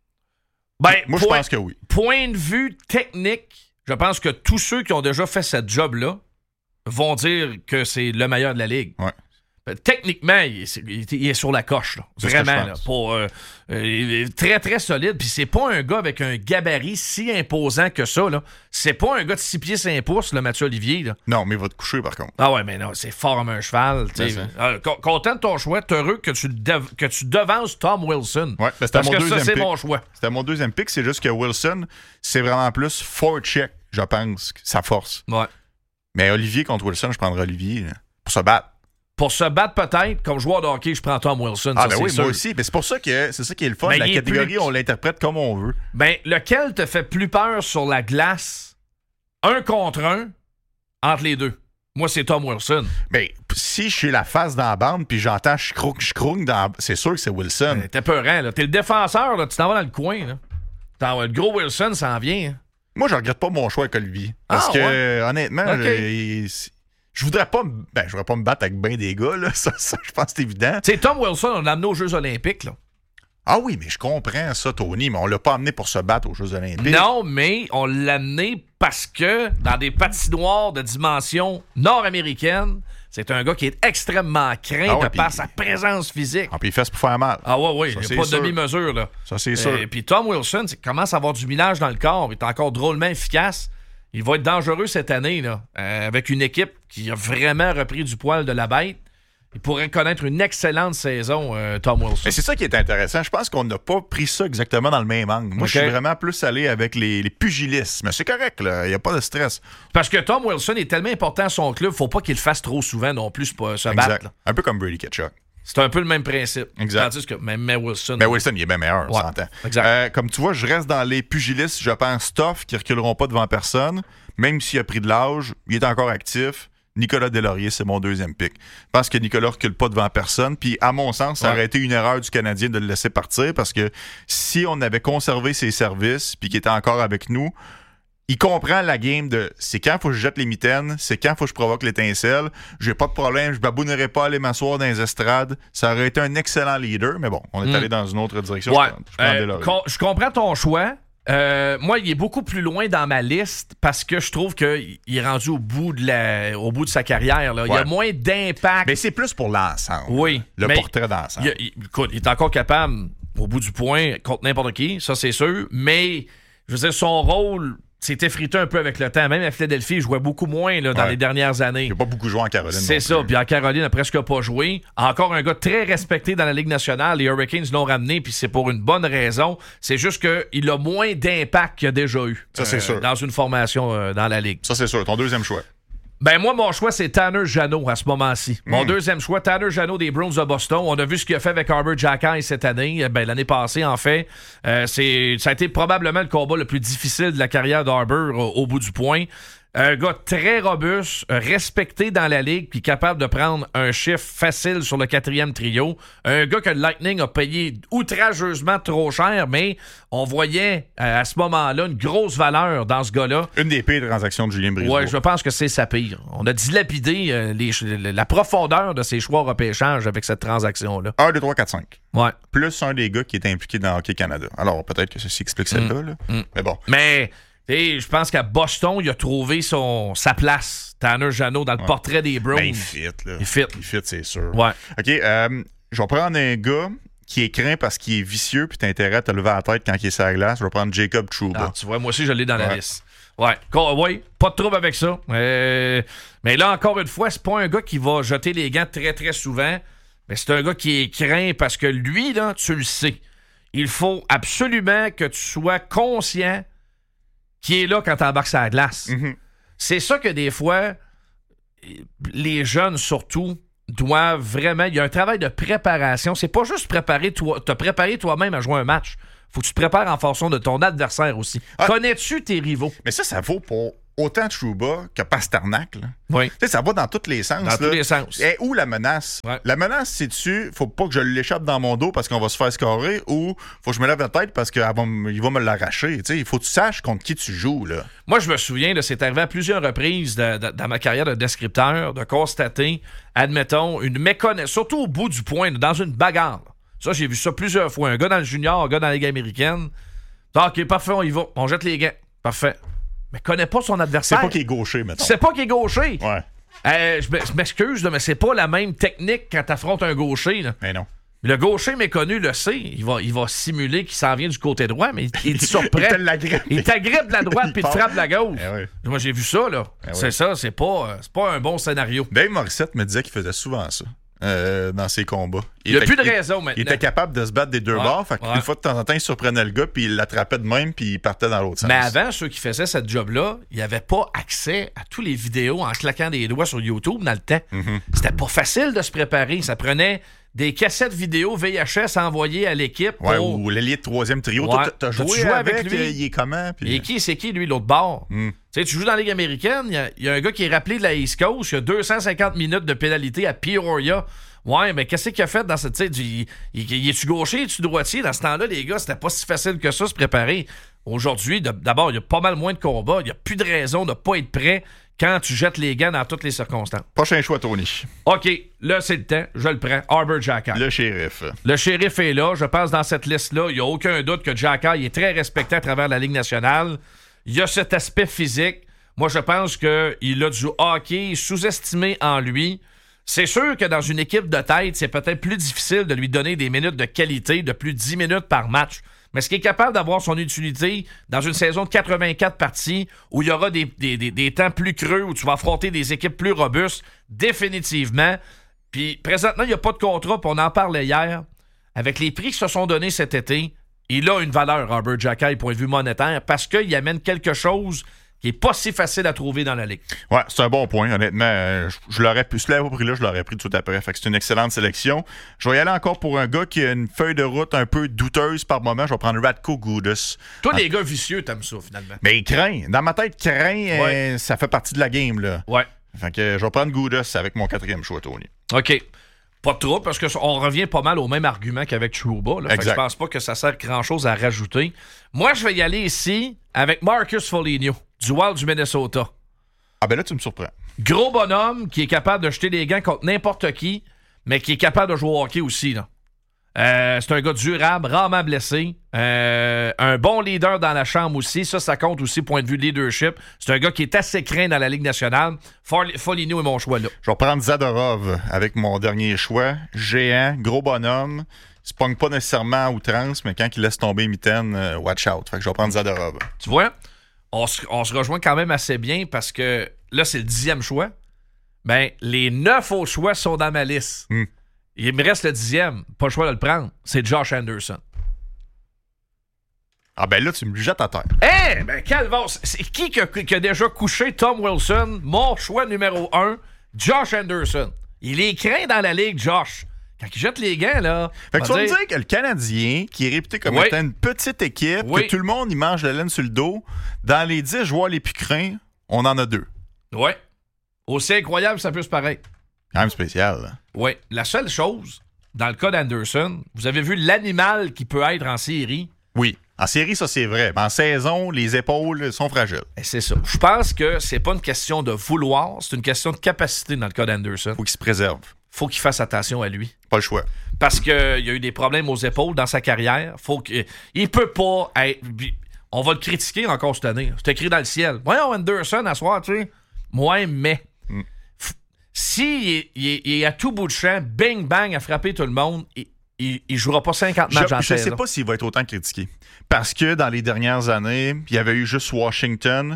Ben, Moi, point, je pense que oui. Point de vue technique, je pense que tous ceux qui ont déjà fait ce job-là vont dire que c'est le meilleur de la Ligue. Ouais. Techniquement, il est, il est sur la coche. Là. Vraiment. Là, pour, euh, euh, très, très solide. Puis c'est pas un gars avec un gabarit si imposant que ça. Là. C'est pas un gars de six pieds cinq pouces, le Mathieu Olivier. Là. Non, mais il va te coucher, par contre. Ah ouais, mais non, c'est fort comme un cheval. Euh, content de ton choix. Heureux que tu, dev- que tu devances Tom Wilson. Ouais, ben parce mon que deuxième ça, c'est pick. mon choix. C'était mon deuxième pick. C'est juste que Wilson, c'est vraiment plus forecheck, je pense, sa force. Ouais. Mais Olivier contre Wilson, je prendrais Olivier là, pour se battre. Pour se battre peut-être, comme joueur de hockey, je prends Tom Wilson. Ah ça, ben c'est oui, sûr. moi aussi. Mais c'est pour ça que c'est ça qui est le fun. Ben, la il est catégorie, plus... on l'interprète comme on veut. Ben, lequel te fait plus peur sur la glace, un contre un, entre les deux? Moi, c'est Tom Wilson. Ben, si je suis la face dans la bande puis j'entends je croque, je croque dans... C'est sûr que c'est Wilson. Ben, t'es peurant, là. T'es le défenseur, là. Tu t'en vas dans le coin, là. T'en... Le gros Wilson s'en vient. Hein. Moi, je regrette pas mon choix avec Olivier. Parce ah, que, ouais? honnêtement, okay. je... Je voudrais pas, me... ben, je voudrais pas me battre avec ben des gars, là. Ça, ça je pense que c'est évident. Tu sais, Tom Wilson, on l'a amené aux Jeux Olympiques, là. Ah oui, mais je comprends ça, Tony, mais on l'a pas amené pour se battre aux Jeux Olympiques. Non, mais on l'a amené parce que dans des patinoires de dimension nord-américaine, c'est un gars qui est extrêmement craint ah ouais, de pis... par sa présence physique. Ah, puis il fait ça pour faire mal. Ah ouais, oui, il n'y a pas sûr. de demi-mesure, là. Ça, c'est sûr. Et puis Tom Wilson, il commence à avoir du millage dans le corps. Il est encore drôlement efficace. Il va être dangereux cette année, là, euh, avec une équipe qui a vraiment repris du poil de la bête. Il pourrait connaître une excellente saison, euh, Tom Wilson. Mais c'est ça qui est intéressant. Je pense qu'on n'a pas pris ça exactement dans le même angle. Moi, okay. je suis vraiment plus allé avec les, les pugilistes. Mais c'est correct, là. Il n'y a pas de stress. Parce que Tom Wilson est tellement important à son club, faut pas qu'il le fasse trop souvent non plus pour se exact. battre. Là. Un peu comme Brady Ketchuk. C'est un peu le même principe. Exact. Tandis que même mais Wilson. Mais Wilson, il est bien meilleur, on ouais, s'entend. Exact. Euh, comme tu vois, je reste dans les pugilistes, je pense, tough, qui ne reculeront pas devant personne. Même s'il a pris de l'âge, il est encore actif. Nicolas Deslauriers, c'est mon deuxième pick. Je pense que Nicolas ne recule pas devant personne. Puis, à mon sens, ça ouais. aurait été une erreur du Canadien de le laisser partir parce que si on avait conservé ses services puis qu'il était encore avec nous, il comprend la game de c'est quand il faut que je jette les mitaines, c'est quand il faut que je provoque l'étincelle. J'ai pas de problème, je babounerai pas à aller m'asseoir dans les estrades. Ça aurait été un excellent leader, mais bon, on est mm. allé dans une autre direction. Ouais. Je, prends, je, euh, com- je comprends ton choix. Euh, moi, il est beaucoup plus loin dans ma liste parce que je trouve qu'il est rendu au bout de, la, au bout de sa carrière. Là. Ouais. Il y a moins d'impact. Mais c'est plus pour l'ensemble. Oui. Le portrait d'ensemble. Il, il, écoute, il est encore capable, au bout du point, contre n'importe qui, ça c'est sûr. Mais, je veux dire, son rôle s'est effrité un peu avec le temps. Même à Philadelphie, il jouait beaucoup moins là, dans ouais. les dernières années. Il n'a pas beaucoup joué en Caroline. C'est ça. Puis en Caroline, il n'a presque pas joué. Encore un gars très respecté dans la Ligue nationale. Les Hurricanes l'ont ramené, puis c'est pour une bonne raison. C'est juste qu'il a moins d'impact qu'il a déjà eu. Ça, c'est euh, sûr. Dans une formation euh, dans la Ligue. Ça, c'est sûr. Ton deuxième choix. Ben moi, mon choix, c'est Tanner Jeannot à ce moment-ci. Mon mm. deuxième choix, Tanner Jeannot des Bruins de Boston. On a vu ce qu'il a fait avec Arbor Xhekaj cette année. Ben, l'année passée, en fait. Euh, c'est, ça a été probablement le combat le plus difficile de la carrière d'Arbor au, au bout du point. Un gars très robuste, respecté dans la ligue, puis capable de prendre un chiffre facile sur le quatrième trio. Un gars que le Lightning a payé outrageusement trop cher, mais on voyait à ce moment-là une grosse valeur dans ce gars-là. Une des pires transactions de Julien Brisebois. Oui, je pense que c'est sa pire. On a dilapidé euh, les, la profondeur de ses choix au repêchage avec cette transaction-là. un, deux, trois, quatre, cinq. Ouais. Plus un des gars qui est impliqué dans Hockey Canada. Alors, peut-être que ceci explique celle-là. Mm. Là. Mm. Mais bon. Mais... Et je pense qu'à Boston, il a trouvé son, sa place, Tanner Jeannot, dans le ouais. portrait des Bruins. Ben, il fit, là. Il fit. Il fit, c'est sûr. Ouais. OK, euh, je vais prendre un gars qui est craint parce qu'il est vicieux puis t'as intérêt à te lever la tête quand il est sur la glace. Je vais prendre Jacob Trouba. Ah, tu vois, moi aussi, je l'ai dans ouais. la liste. Ouais, oui, pas de trouble avec ça. Euh, mais là, encore une fois, c'est pas un gars qui va jeter les gants très, très souvent. Mais c'est un gars qui est craint parce que lui, là, tu le sais. Il faut absolument que tu sois conscient qu'il est là quand tu embarques sur la glace. Mm-hmm. C'est ça que des fois, les jeunes surtout doivent vraiment... Il y a un travail de préparation. C'est pas juste préparer toi, te préparer toi-même à jouer un match. Faut que tu te prépares en fonction de ton adversaire aussi. Ah, connais-tu tes rivaux? Mais ça, ça vaut pour autant Trouba que Pasternak. Là. Oui. Tu sais, ça va dans tous les sens. Dans là. tous les sens. Et où la menace? Ouais. La menace, c'est-tu, faut pas que je l'échappe dans mon dos parce qu'on va se faire scorer, ou faut que je me lève la tête parce qu'il va, va me l'arracher. Tu sais, il faut que tu saches contre qui tu joues. Là. Moi, je me souviens, là, c'est arrivé à plusieurs reprises de, de, dans ma carrière de descripteur, de constater, admettons, une méconnaissance, surtout au bout du point, dans une bagarre. Là. Ça, j'ai vu ça plusieurs fois. Un gars dans le junior, un gars dans la Ligue américaine. OK, parfait, on y va. On jette les gants. Parfait. Mais connaît pas son adversaire. C'est pas qu'il est gaucher, mettons. C'est pas qu'il est gaucher. Ouais. Euh, je m'excuse, là, mais c'est pas la même technique quand t'affrontes un gaucher. Là. Mais non. Le gaucher méconnu le sait. Il va, il va simuler qu'il s'en vient du côté droit, mais il, il te surprend. il l'agrippe. Il t'agrippe de la droite puis il te frappe de la gauche. Eh oui. Moi, j'ai vu ça, là. Eh c'est oui. ça, c'est pas, c'est pas un bon scénario. Dave Morissette me disait qu'il faisait souvent ça. Euh, dans ses combats. Il n'y a était, plus de raison maintenant. Il était capable de se battre des deux ouais, bords. Fait ouais. Une fois de temps en temps, il surprenait le gars, puis il l'attrapait de même, puis il partait dans l'autre sens. Mais avant, ceux qui faisaient cette job-là, ils n'avaient pas accès à tous les vidéos en claquant des doigts sur YouTube dans le temps. Mm-hmm. C'était pas facile de se préparer. Ça prenait des cassettes vidéo V H S envoyées à l'équipe. Ouais, pour... ou l'élite troisième trio. Ouais. Toi, t'as joué, joué avec, avec lui. Euh, il est comment? Puis... Et qui, c'est qui, lui, l'autre bord? Mm. Tu sais, tu joues dans la Ligue américaine, il y, y a un gars qui est rappelé de la East Coast, il y a deux cent cinquante minutes de pénalité à Peoria. Ouais, mais qu'est-ce qu'il a fait dans cette... Tu sais, il, il, il est-tu gaucher, es-tu droitier? Dans ce temps-là, les gars, c'était pas si facile que ça se préparer. Aujourd'hui, de, d'abord, il y a pas mal moins de combats. Il n'y a plus de raison de pas être prêt quand tu jettes les gants dans toutes les circonstances. Prochain choix, Tony. OK, là, c'est le temps. Je le prends. Arbor Xhekaj. Le shérif. Le shérif est là. Je pense dans cette liste-là, il n'y a aucun doute que Xhekaj est très respecté à travers la Ligue nationale. Il y a cet aspect physique. Moi, je pense qu'il a du hockey sous-estimé en lui. C'est sûr que dans une équipe de tête, c'est peut-être plus difficile de lui donner des minutes de qualité, de plus de dix minutes par match. Mais ce qui est capable d'avoir son utilité dans une saison de quatre-vingt-quatre parties où il y aura des, des, des, des temps plus creux, où tu vas affronter des équipes plus robustes, définitivement. Puis présentement, il n'y a pas de contrat, puis on en parlait hier. Avec les prix qui se sont donnés cet été, il a une valeur, Arbor Xhekaj, point de vue monétaire, parce qu'il amène quelque chose qui n'est pas si facile à trouver dans la Ligue. Ouais, c'est un bon point, honnêtement. Euh, je, je l'aurais pu, si je l'avais pas pris là, je l'aurais pris tout de suite après. Fait que c'est une excellente sélection. Je vais y aller encore pour un gars qui a une feuille de route un peu douteuse par moment. Je vais prendre Radko Gudas. Toi, ah. les gars vicieux, t'aimes ça, finalement. Mais il craint. Dans ma tête, craint, ouais. euh, ça fait partie de la game, là. Ouais. Fait que je vais prendre Gudas avec mon quatrième choix, Tony. OK. Pas trop, parce qu'on revient pas mal au même argument qu'avec Trouba. Là. Fait que je pense pas que ça sert grand-chose à rajouter. Moi, je vais y aller ici avec Marcus Foligno, du Wild du Minnesota. Ah ben là, tu me surprends. Gros bonhomme qui est capable de jeter des gants contre n'importe qui, mais qui est capable de jouer au hockey aussi. Là. Euh, c'est un gars durable, rarement blessé. Euh, un bon leader dans la chambre aussi. Ça, ça compte aussi, point de vue leadership. C'est un gars qui est assez craint dans la Ligue nationale. Foligno est mon choix là. Je vais prendre Zadorov avec mon dernier choix. Géant, gros bonhomme. Il se pogne pas nécessairement à outrance, mais quand il laisse tomber mitaine, euh, watch out. Fait que je vais prendre Zadorov. Tu vois, on se, on se rejoint quand même assez bien parce que là, c'est le dixième choix. Ben, les neuf autres choix sont dans ma liste. Mm. Il me reste le dixième. Pas le choix de le prendre. C'est Josh Anderson. Ah ben là, tu me jettes à terre. Eh! Hey, ben, calvaire, c'est qui qui a, qui a déjà couché Tom Wilson? Mon choix numéro un, Josh Anderson. Il est craint dans la ligue, Josh. Quand il jette les gants, là... Fait que tu vas me dire que le Canadien, qui est réputé comme oui. étant une petite équipe, oui. que tout le monde, il mange la laine sur le dos, dans les dix joueurs les plus craints, on en a deux. Ouais. Aussi incroyable, ça peut se paraître. Quand même spécial, là. Oui. La seule chose, dans le cas d'Anderson, vous avez vu l'animal qui peut être en série? Oui. En série, ça, c'est vrai. Mais en saison, les épaules sont fragiles. Et c'est ça. Je pense que c'est pas une question de vouloir, c'est une question de capacité dans le cas d'Anderson. Faut qu'il se préserve. Faut qu'il fasse attention à lui. Pas le choix. Parce qu'il a eu des problèmes aux épaules dans sa carrière. Faut que, il peut pas être... On va le critiquer encore cette année. C'est écrit dans le ciel. Voyons, Anderson, à soir, tu sais. Moi, mais... Mm. S'il est, il est, il est à tout bout de champ, bing, bang, à frapper tout le monde, il, il, il jouera pas cinquante matchs je, en Je saison. sais pas s'il va être autant critiqué. Parce que dans les dernières années, il y avait eu juste Washington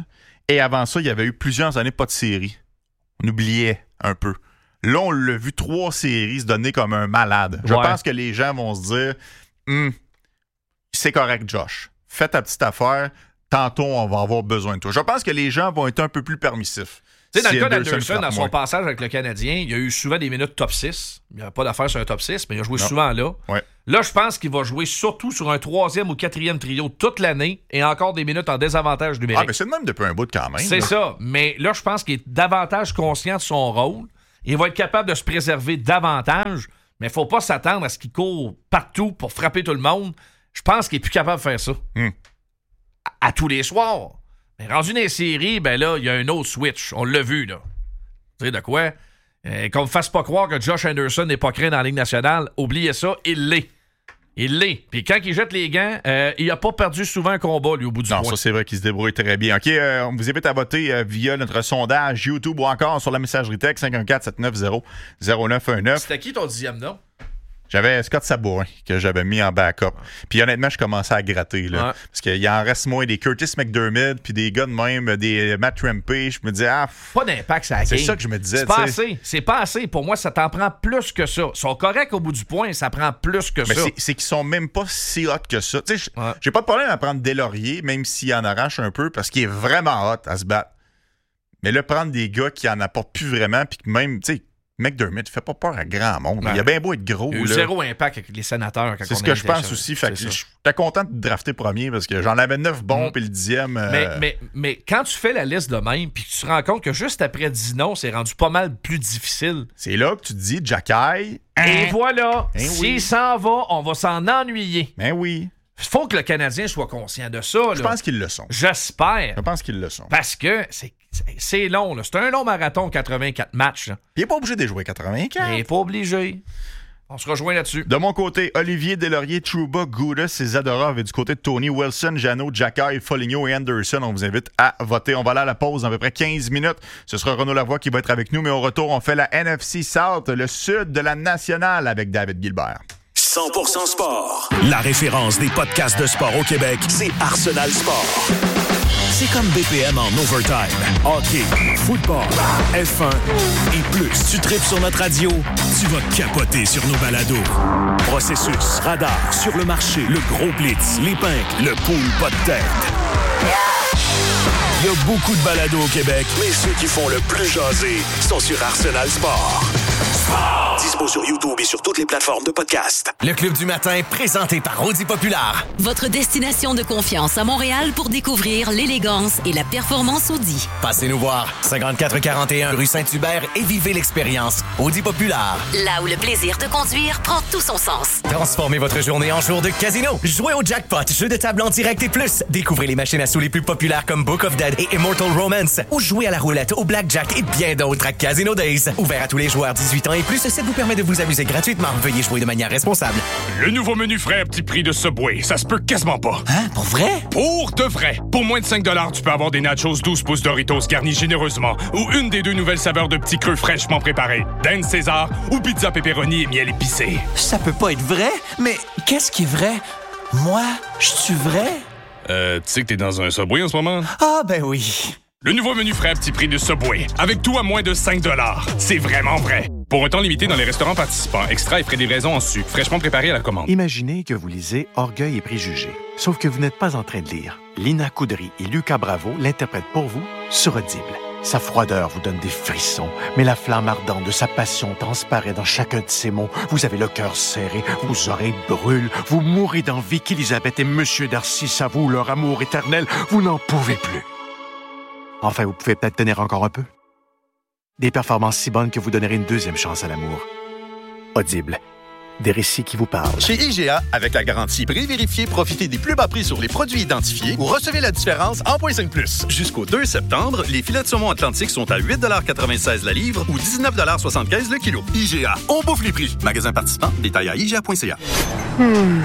Et avant ça, il y avait eu plusieurs années pas de série. On oubliait un peu. Là, on l'a vu trois séries se donner comme un malade. Je Ouais. pense que les gens vont se dire hm, c'est correct, Josh. Fais ta petite affaire. Tantôt, on va avoir besoin de toi. Je pense que les gens vont être un peu plus permissifs. Tu sais, dans Si le cas Anderson d'Anderson, dans frappe son moins. passage avec le Canadien, il y a eu souvent des minutes top six. Il n'y a pas d'affaire sur un top six, mais il a joué Non. souvent là. Ouais. Là, je pense qu'il va jouer surtout sur un troisième ou quatrième trio toute l'année et encore des minutes en désavantage numérique. Ah, mais c'est le même depuis un bout de quand même. C'est là. ça. Mais là, je pense qu'il est davantage conscient de son rôle. Il va être capable de se préserver davantage, mais il ne faut pas s'attendre à ce qu'il court partout pour frapper tout le monde. Je pense qu'il est plus capable de faire ça. Hmm. À, à tous les soirs. Mais rendu dans les séries, ben là, il y a un autre switch. On l'a vu, là. Tu sais de quoi? Euh, qu'on me fasse pas croire que Josh Anderson n'est pas craint dans la Ligue nationale. Oubliez ça, il l'est. Il l'est. Puis quand il jette les gants, euh, il a pas perdu souvent un combat, lui, au bout du Non, point. ça, c'est vrai qu'il se débrouille très bien. OK, euh, on vous invite à voter euh, via notre sondage YouTube ou encore sur la messagerie texte cinq un quatre sept neuf zéro zéro neuf un neuf. C'était qui ton dixième nom? J'avais Scott Sabourin que j'avais mis en backup. Puis honnêtement, je commençais à gratter. Là, Ouais. Parce qu'il en reste moins des Curtis McDermott, puis des gars de même, des Matt Rempe. Je me disais, ah, f- Pas d'impact, ça c'est ça que je me disais. C'est pas tu sais. assez. C'est pas assez. Pour moi, ça t'en prend plus que ça. Ils sont corrects au bout du point, ça prend plus que Mais ça. c'est, c'est qu'ils sont même pas si hot que ça. Tu sais, j- j'ai pas de problème à prendre Deslauriers, même s'il en arrache un peu, parce qu'il est vraiment hot à se battre. Mais là, prendre des gars qui en apportent plus vraiment, puis que même, tu sais, McDermott fait pas peur à grand monde. Ouais. Il a bien beau être gros. Il y a eu là. zéro impact avec les sénateurs. Quand C'est on ce a que été je pense chercher. aussi. Fait que C'est ça. j'étais content de drafter premier parce que j'en avais neuf bons, Mm. puis le dixième. euh, Mais, mais, mais quand tu fais la liste de même, puis que tu te rends compte que juste après dix noms, c'est rendu pas mal plus difficile. C'est là que tu te dis, Jacky. Et voilà, Ben s'il oui. s'en va, on va s'en ennuyer. Ben oui. Faut que le Canadien soit conscient de ça. Je là. pense qu'ils le sont. J'espère. Je pense qu'ils le sont. Parce que c'est, c'est, c'est long. Là. C'est un long marathon, quatre-vingt-quatre matchs. Là. Il n'est pas obligé de jouer quatre-vingt-quatre. Il n'est pas obligé. On se rejoint là-dessus. De mon côté, Olivier Deslauriers, Trouba, Goudas et Zadorov. Et du côté de Tony Wilson, Jeannot, Jacky, Foligno et Anderson, on vous invite à voter. On va aller à la pause dans à peu près quinze minutes. Ce sera Renaud Lavoie qui va être avec nous. Mais au retour, on fait la N F C South, le sud de la nationale avec David Gilbert. cent pour cent sport. La référence des podcasts de sport au Québec, C'est Arsenal Sport. c'est comme B P M en overtime. Hockey, football, F un et plus. Tu tripes sur notre radio, tu vas capoter sur nos balados. Processus, radar, sur le marché, le gros blitz, les pinks, le pool pas de tête. Il y a beaucoup de balados au Québec. Mais ceux qui font le plus jaser sont sur Arsenal Sport. Sport. Dispo sur YouTube et sur toutes les plateformes de podcast. Le Club du matin, présenté par Audi Populaire. Votre destination de confiance à Montréal pour découvrir l'élégance et la performance Audi. Passez nous voir, cinquante-quatre quarante et un rue Saint-Hubert et vivez l'expérience Audi Populaire. Là où le plaisir de conduire prend tout son sens. Transformez votre journée en jour de casino. Jouez au jackpot, jeu de table en direct et plus. Découvrez les machines à sous les plus populaires comme Book of Dead et Immortal Romance. Ou jouez à la roulette, au blackjack et bien d'autres à Casino Days. Ouvert à tous les joueurs dix-huit ans et plus, ça vous permet de vous amuser gratuitement. Veuillez jouer de manière responsable. Le nouveau menu frais à petit prix de Subway, ça se peut quasiment pas. Hein? Pour vrai? Pour de vrai. Pour moins de cinq dollars, tu peux avoir des nachos douze pouces Doritos garnis généreusement ou une des deux nouvelles saveurs de petits creux fraîchement préparés, Dan César ou pizza pepperoni et miel épicé. Ça peut pas être vrai, mais qu'est-ce qui est vrai? Moi, je suis vrai? Euh, tu sais que t'es dans un Subway en ce moment? Ah, ben oui. Le nouveau menu frais à petit prix de Subway, avec tout à moins de cinq dollars. C'est vraiment vrai. Pour un temps limité dans les restaurants participants, extra et frais de livraison en sucre, fraîchement préparé à la commande. Imaginez que vous lisez Orgueil et préjugés. Sauf que vous n'êtes pas en train de lire. Lina Coudry et Lucas Bravo l'interprètent pour vous sur Audible. Sa froideur vous donne des frissons, mais la flamme ardente de sa passion transparaît dans chacun de ses mots. Vous avez le cœur serré, vos oreilles brûlent, vous mourrez d'envie qu'Élisabeth et Monsieur Darcy s'avouent leur amour éternel. Vous n'en pouvez plus. Enfin, vous pouvez peut-être tenir encore un peu. Des performances si bonnes que vous donnerez une deuxième chance à l'amour. Audible. Des récits qui vous parlent. Chez I G A, avec la garantie prix vérifié, profitez des plus bas prix sur les produits identifiés ou recevez la différence en point cinq plus. Jusqu'au deux septembre, les filets de saumon Atlantique sont à huit quatre-vingt-seize la livre ou dix-neuf soixante-quinze le kilo. I G A, on bouffe les prix. Magasin participant, détail à I G A point C A. Hmm.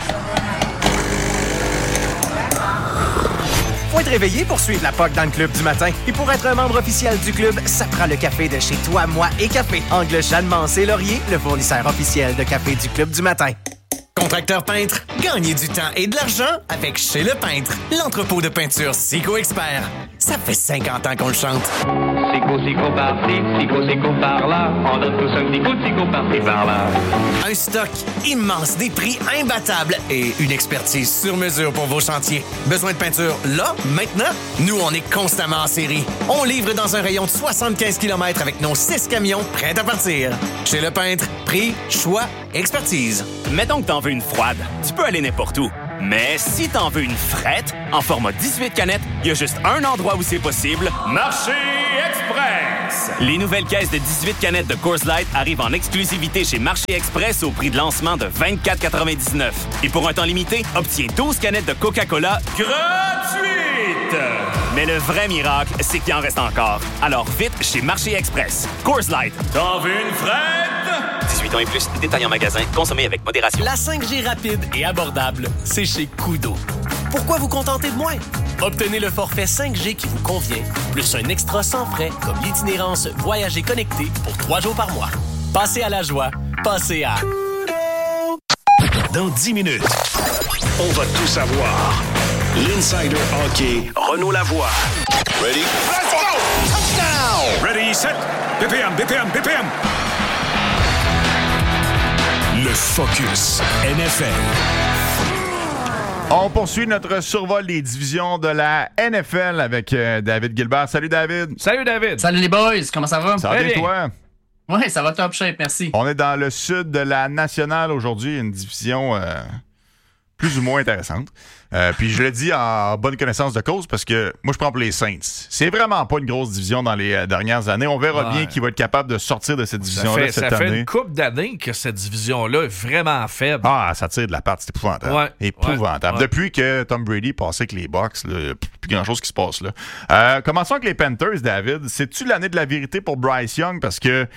Faut être réveillé pour suivre la P O C dans le Club du matin. Et pour être un membre officiel du club, ça prend le café de chez Toi, Moi et Café. Angle Jeanne Mance et Laurier, le fournisseur officiel de café du Club du matin. Contracteur peintre, gagnez du temps et de l'argent avec Chez Le Peintre, l'entrepôt de peinture Sico Expert. Ça fait cinquante ans qu'on le chante. Sico, sico, par-ci, sico, sico, par-là. On donne tous un petit coup de sico, par-ci, par-là. Un stock immense, des prix imbattables et une expertise sur mesure pour vos chantiers. Besoin de peinture là, maintenant? Nous, on est constamment en série. On livre dans un rayon de soixante-quinze kilomètres avec nos six camions prêts à partir. Chez Le Peintre, prix, choix, expertise. Mettons que t'en veux une froide, tu peux aller n'importe où. Mais si t'en veux une frette, en format dix-huit canettes, il y a juste un endroit où c'est possible, Marché Express! Les nouvelles caisses de dix-huit canettes de Coors Light arrivent en exclusivité chez Marché Express au prix de lancement de vingt-quatre quatre-vingt-dix-neuf. Et pour un temps limité, obtiens douze canettes de Coca-Cola gratuites! Mais le vrai miracle, c'est qu'il en reste encore. Alors vite chez Marché Express. Coors Light. T'en veux une frette? dix-huit ans et plus, détail en magasin, consommez avec modération. La cinq G rapide et abordable, c'est chez Koodo. Pourquoi vous contenter de moins? Obtenez le forfait cinq G qui vous convient, plus un extra sans frais comme l'itinérance Voyager connecté pour trois jours par mois. Passez à la joie, passez à... Dans dix minutes, on va tout savoir. L'Insider Hockey, Renaud Lavoie. Ready? Let's go! Touchdown! Ready, set, B P M, B P M, B P M. Le Focus N F L. On poursuit notre survol des divisions de la N F L avec euh, David Gilbert. Salut David. Salut David. Salut les boys, comment ça va? Ça va bien toi? Oui, ça va top shape, merci. On est dans le sud de la Nationale aujourd'hui, une division euh, plus ou moins intéressante. Euh, puis je le dis en bonne connaissance de cause parce que moi je prends pour les Saints. C'est vraiment pas une grosse division dans les euh, dernières années. On verra ouais. bien qui va être capable de sortir de cette division-là cette ça année. Ça fait une couple d'années que cette division-là est vraiment faible. Ah, ça tire de la patte, c'est épouvantable. Ouais. Épouvantable. Ouais. Depuis que Tom Brady passait avec les Bucs, il n'y a plus grand-chose qui se passe là. Euh, commençons avec les Panthers, David. C'est-tu l'année de la vérité pour Bryce Young? Parce que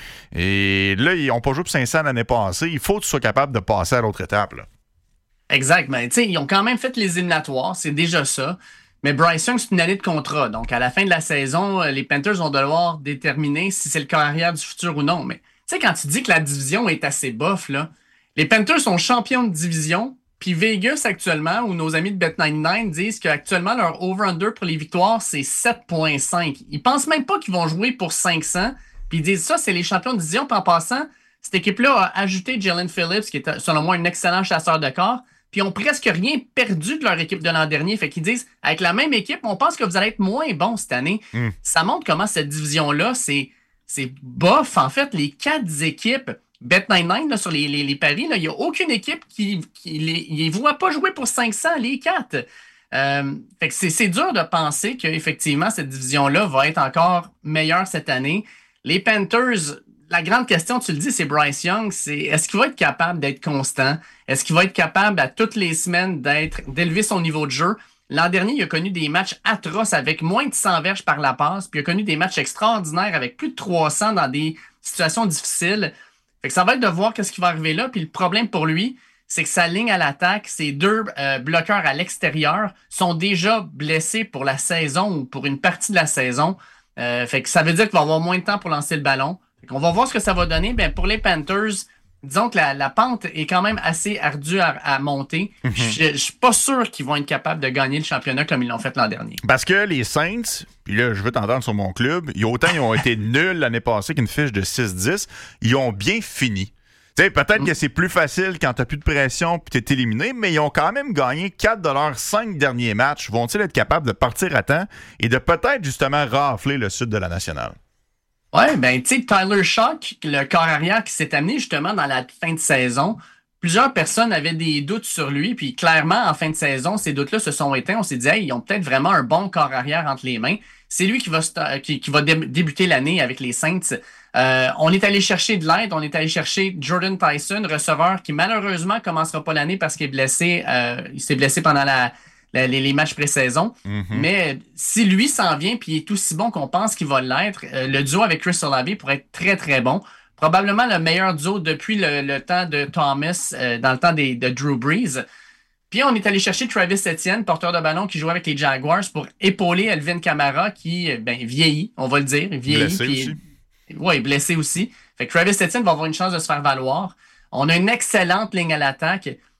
et là, ils n'ont pas joué pour cinq cents l'année passée. Il faut que tu sois capable de passer à l'autre étape, là. Exact. Mais, ils ont quand même fait les éliminatoires, c'est déjà ça. Mais Bryce Young, c'est une année de contrat. Donc, à la fin de la saison, les Panthers vont devoir déterminer si c'est le carrière du futur ou non. Mais, tu sais, quand tu dis que la division est assez bof, là, les Panthers sont champions de division. Puis Vegas, actuellement, ou nos amis de Bet quatre-vingt-dix-neuf disent qu'actuellement, leur over-under pour les victoires, c'est sept virgule cinq. Ils pensent même pas qu'ils vont jouer pour cinq cents. Puis ils disent ça, c'est les champions de division. Puis en passant, cette équipe-là a ajouté Jalen Phillips, qui est, selon moi, un excellent chasseur de corps. Puis ils ont presque rien perdu de leur équipe de l'an dernier. Fait qu'ils disent, avec la même équipe, on pense que vous allez être moins bon cette année. Mm. Ça montre comment cette division-là, c'est, c'est bof. En fait, les quatre équipes, Bet quatre-vingt-dix-neuf, là, sur les, les, les paris, il n'y a aucune équipe qui ne les voit pas jouer pour cinq cents, les quatre. Euh, fait que c'est, c'est dur de penser qu'effectivement, cette division-là va être encore meilleure cette année. Les Panthers... La grande question, tu le dis, c'est Bryce Young. C'est est-ce qu'il va être capable d'être constant? Est-ce qu'il va être capable à toutes les semaines d'être d'élever son niveau de jeu? L'an dernier, il a connu des matchs atroces avec moins de cent verges par la passe, puis il a connu des matchs extraordinaires avec plus de trois cents dans des situations difficiles. Fait que ça va être de voir qu'est-ce qui va arriver là. Puis le problème pour lui, c'est que sa ligne à l'attaque, ses deux euh, bloqueurs à l'extérieur sont déjà blessés pour la saison ou pour une partie de la saison. Euh, fait que ça veut dire qu'il va avoir moins de temps pour lancer le ballon. On va voir ce que ça va donner. Ben, pour les Panthers, disons que la, la pente est quand même assez ardue à, à monter. Mm-hmm. Je ne suis pas sûr qu'ils vont être capables de gagner le championnat comme ils l'ont fait l'an dernier. Parce que les Saints, puis là, je veux t'entendre sur mon club, ils, autant ils ont été nuls l'année passée qu'une fiche de six dix, ils ont bien fini. T'sais, peut-être mm. que c'est plus facile quand tu n'as plus de pression et tu es éliminé, mais ils ont quand même gagné quatre de leurs cinq derniers matchs. Vont-ils être capables de partir à temps et de peut-être justement rafler le sud de la Nationale? Ouais, ben, tu sais, Tyler Shock, le corps arrière qui s'est amené justement dans la fin de saison, plusieurs personnes avaient des doutes sur lui, puis clairement, en fin de saison, ces doutes-là se sont éteints. On s'est dit, hey, ils ont peut-être vraiment un bon corps arrière entre les mains. C'est lui qui va, qui, qui va dé- débuter l'année avec les Saints. Euh, on est allé chercher de l'aide, on est allé chercher Jordan Tyson, receveur qui malheureusement commencera pas l'année parce qu'il est blessé. Euh, il s'est blessé pendant la Les, les matchs pré-saison. Mm-hmm. Mais si lui s'en vient puis il est aussi bon qu'on pense qu'il va l'être, euh, le duo avec Chris Olave pourrait être très, très bon. Probablement le meilleur duo depuis le, le temps de Thomas, euh, dans le temps des, de Drew Brees. Puis on est allé chercher Travis Etienne, porteur de ballon qui jouait avec les Jaguars, pour épauler Elvin Kamara qui ben, vieillit, on va le dire. Vieillit, blessé puis, aussi. Oui, blessé aussi. Fait que Travis Etienne va avoir une chance de se faire valoir. On a une excellente ligne à l'attaque.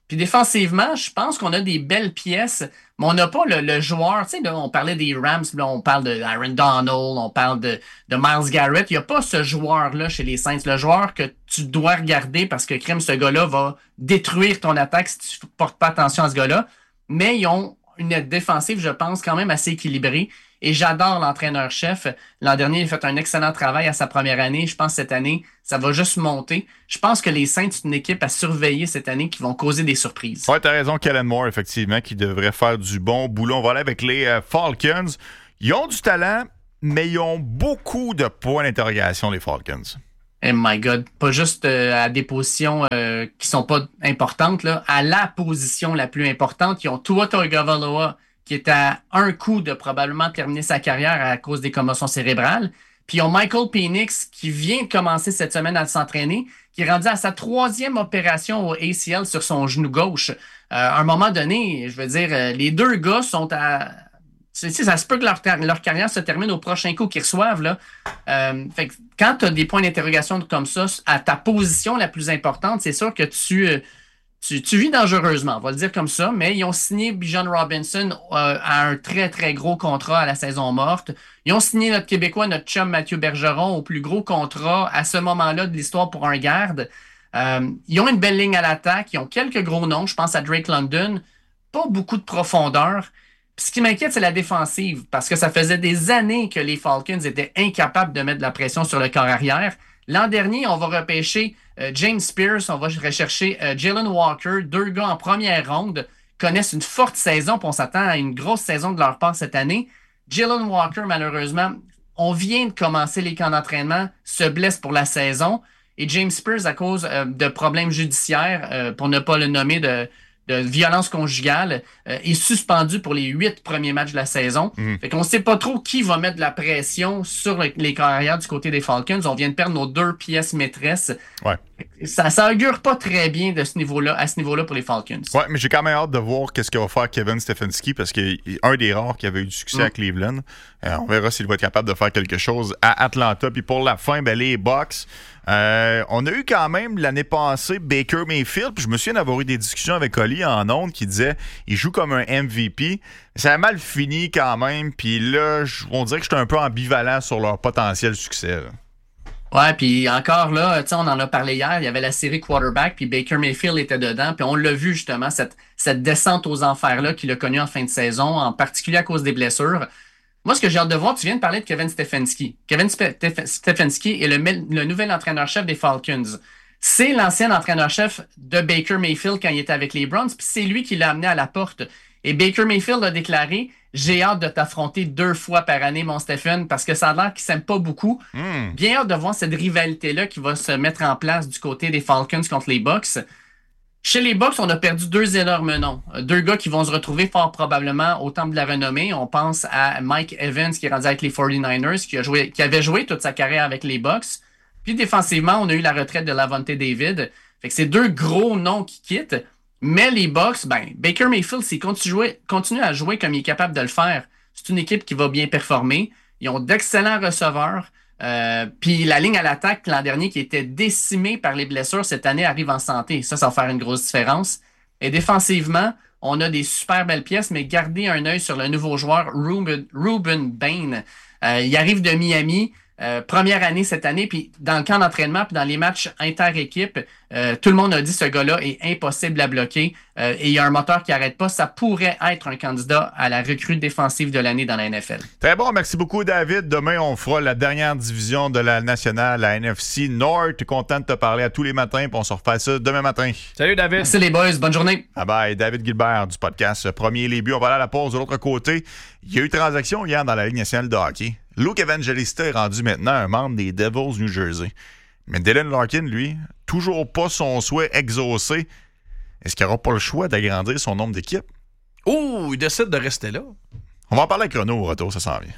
Puis défensivement, je pense qu'on a des belles pièces, mais on n'a pas le, le joueur. Tu sais, là, on parlait des Rams, là, on parle de Aaron Donald, on parle de, de Myles Garrett. Il n'y a pas ce joueur-là chez les Saints, le joueur que tu dois regarder parce que crime, ce gars-là va détruire ton attaque si tu ne portes pas attention à ce gars-là. Mais ils ont une aide défensive, je pense, quand même assez équilibrée. Et j'adore l'entraîneur-chef. L'an dernier, il a fait un excellent travail à sa première année. Je pense que cette année, ça va juste monter. Je pense que les Saints, c'est une équipe à surveiller cette année qui vont causer des surprises. Ouais, t'as raison, Kellen Moore, effectivement, qui devrait faire du bon boulot. On va aller avec les euh, Falcons. Ils ont du talent, mais ils ont beaucoup de points d'interrogation, les Falcons. Oh my God. Pas juste euh, à des positions euh, qui sont pas importantes, là. À la position la plus importante, ils ont Tua Tagovailoa, qui est à un coup de probablement terminer sa carrière à cause des commotions cérébrales. Puis ils ont Michael Penix, qui vient de commencer cette semaine à s'entraîner, qui est rendu à sa troisième opération au A C L sur son genou gauche. Euh, à un moment donné, je veux dire, les deux gars sont à... C'est, ça se peut que leur, leur carrière se termine au prochain coup qu'ils reçoivent. Là. Euh, fait que quand tu as des points d'interrogation comme ça, à ta position la plus importante, c'est sûr que tu... Euh, Tu, tu vis dangereusement, on va le dire comme ça, mais ils ont signé Bijan Robinson euh, à un très, très gros contrat à la saison morte. Ils ont signé notre Québécois, notre chum Mathieu Bergeron, au plus gros contrat à ce moment-là de l'histoire pour un garde. Euh, ils ont une belle ligne à l'attaque, ils ont quelques gros noms, je pense à Drake London, pas beaucoup de profondeur. Puis ce qui m'inquiète, c'est la défensive, parce que ça faisait des années que les Falcons étaient incapables de mettre de la pression sur le corps arrière. L'an dernier, on va repêcher euh, James Spears, on va rechercher euh, Jalen Walker, deux gars en première ronde, connaissent une forte saison, puis on s'attend à une grosse saison de leur part cette année. Jalen Walker, malheureusement, on vient de commencer les camps d'entraînement, se blesse pour la saison, et James Spears, à cause euh, de problèmes judiciaires, euh, pour ne pas le nommer, de, de violence conjugale, euh, est suspendu pour les huit premiers matchs de la saison. Mmh. Fait qu'on ne sait pas trop qui va mettre de la pression sur le, les carrières du côté des Falcons. On vient de perdre nos deux pièces maîtresses. Ouais. Ça, ça augure pas très bien de ce niveau-là, à ce niveau-là pour les Falcons. Ouais, mais j'ai quand même hâte de voir qu'est-ce que va faire Kevin Stefanski parce qu'il est un des rares qui avait eu du succès mmh. à Cleveland. Euh, on verra s'il va être capable de faire quelque chose à Atlanta. Puis pour la fin, ben, les Bucks. Euh, on a eu quand même l'année passée Baker Mayfield, puis je me souviens d'avoir eu des discussions avec Oli en ondes qui disait il joue comme un M V P. Ça a mal fini quand même, puis là, on dirait que j'étais un peu ambivalent sur leur potentiel succès. Là. Ouais, puis encore là, tu sais, on en a parlé hier, il y avait la série Quarterback, puis Baker Mayfield était dedans, puis on l'a vu justement, cette, cette descente aux enfers-là qu'il a connue en fin de saison, en particulier à cause des blessures. Moi, ce que j'ai hâte de voir, tu viens de parler de Kevin Stefanski. Kevin Spe- Stefanski est le, le nouvel entraîneur-chef des Falcons. C'est l'ancien entraîneur-chef de Baker Mayfield quand il était avec les Browns, puis c'est lui qui l'a amené à la porte. Et Baker Mayfield a déclaré « J'ai hâte de t'affronter deux fois par année, mon Stephen, parce que ça a l'air qu'il s'aime pas beaucoup. Mm. » Bien hâte de voir cette rivalité-là qui va se mettre en place du côté des Falcons contre les Bucks. Chez les Bucks, on a perdu deux énormes noms. Deux gars qui vont se retrouver fort probablement au temple de la renommée. On pense à Mike Evans qui est rendu avec les forty-niners, qui, a joué, qui avait joué toute sa carrière avec les Bucks. Puis défensivement, on a eu la retraite de Lavonte David. Fait que c'est deux gros noms qui quittent. Mais les Bucks, ben, Baker Mayfield, s'il continue, jouer, continue à jouer comme il est capable de le faire, c'est une équipe qui va bien performer. Ils ont d'excellents receveurs. Euh, puis la ligne à l'attaque l'an dernier qui était décimée par les blessures, cette année arrive en santé. Ça, ça va faire une grosse différence. Et défensivement, on a des super belles pièces, mais gardez un œil sur le nouveau joueur Ruben, Ruben Bain. Euh, il arrive de Miami. Euh, première année cette année, puis dans le camp d'entraînement, puis dans les matchs inter-équipe, euh, tout le monde a dit ce gars-là est impossible à bloquer euh, et il y a un moteur qui n'arrête pas. Ça pourrait être un candidat à la recrue défensive de l'année dans la N F L. Très bon, merci beaucoup David. Demain, on fera la dernière division de la nationale, la N F C North. Content de te parler à tous les matins, puis on se refait ça demain matin. Salut David. Merci les boys, bonne journée. Bye bye, David Gilbert du podcast Premier les buts. On va aller à la pause de l'autre côté. Il y a eu transaction hier dans la Ligue nationale de hockey. Luke Evangelista est rendu maintenant un membre des Devils New Jersey. Mais Dylan Larkin, lui, toujours pas son souhait exaucé. Est-ce qu'il n'aura pas le choix d'agrandir son nombre d'équipes? Oh, il décide de rester là. On va en parler avec Renaud au retour, ça s'en vient.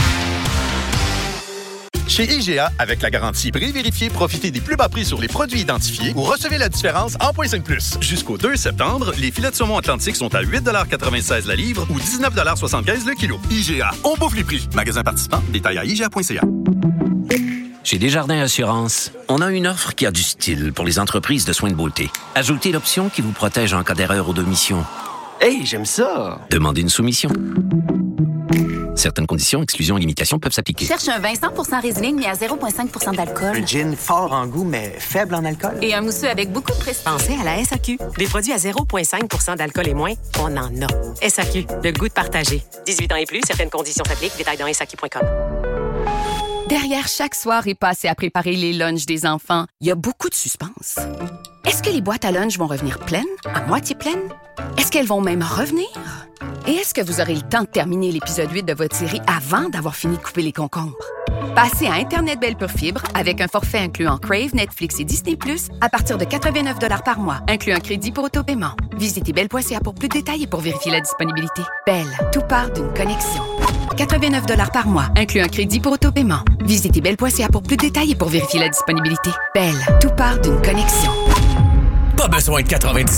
Chez I G A, avec la garantie prix vérifié, profitez des plus bas prix sur les produits identifiés ou recevez la différence en zéro cinq plus. Jusqu'au deux septembre, les filets de saumon Atlantique sont à huit quatre-vingt-seize la livre ou dix-neuf soixante-quinze le kilo. I G A, on bouffe les prix. Magasin participant, détail à I G A point C A. Chez Desjardins Assurance, on a une offre qui a du style pour les entreprises de soins de beauté. Ajoutez l'option qui vous protège en cas d'erreur ou d'omission. Hey, j'aime ça! Demandez une soumission. Certaines conditions, exclusions et limitations peuvent s'appliquer. Cherche un vin cent pour cent résineux mais à zéro virgule cinq pour cent d'alcool. Un gin fort en goût, mais faible en alcool. Et un mousseux avec beaucoup de prestige. Pensez à la S A Q. Des produits à zéro virgule cinq pour cent d'alcool et moins, on en a. S A Q, le goût de partager. dix-huit ans et plus, certaines conditions s'appliquent. Détails dans S A Q point com. Derrière chaque soirée passée à préparer les lunchs des enfants, il y a beaucoup de suspense. Est-ce que les boîtes à lunch vont revenir pleines, à moitié pleines? Est-ce qu'elles vont même revenir? Et est-ce que vous aurez le temps de terminer l'épisode huit de votre série avant d'avoir fini de couper les concombres? Passez à Internet Belle Pure Fibre avec un forfait incluant Crave, Netflix et Disney plus, à partir de quatre-vingt-neuf dollars par mois, inclut un crédit pour autopaiement. Visitez belle point c a pour plus de détails et pour vérifier la disponibilité. Belle, tout part d'une connexion. quatre-vingt-neuf dollars par mois, inclut un crédit pour autopaiement. Visitez belle point c a pour plus de détails et pour vérifier la disponibilité. Belle, tout part d'une connexion. Pas besoin de quatre-vingt-dix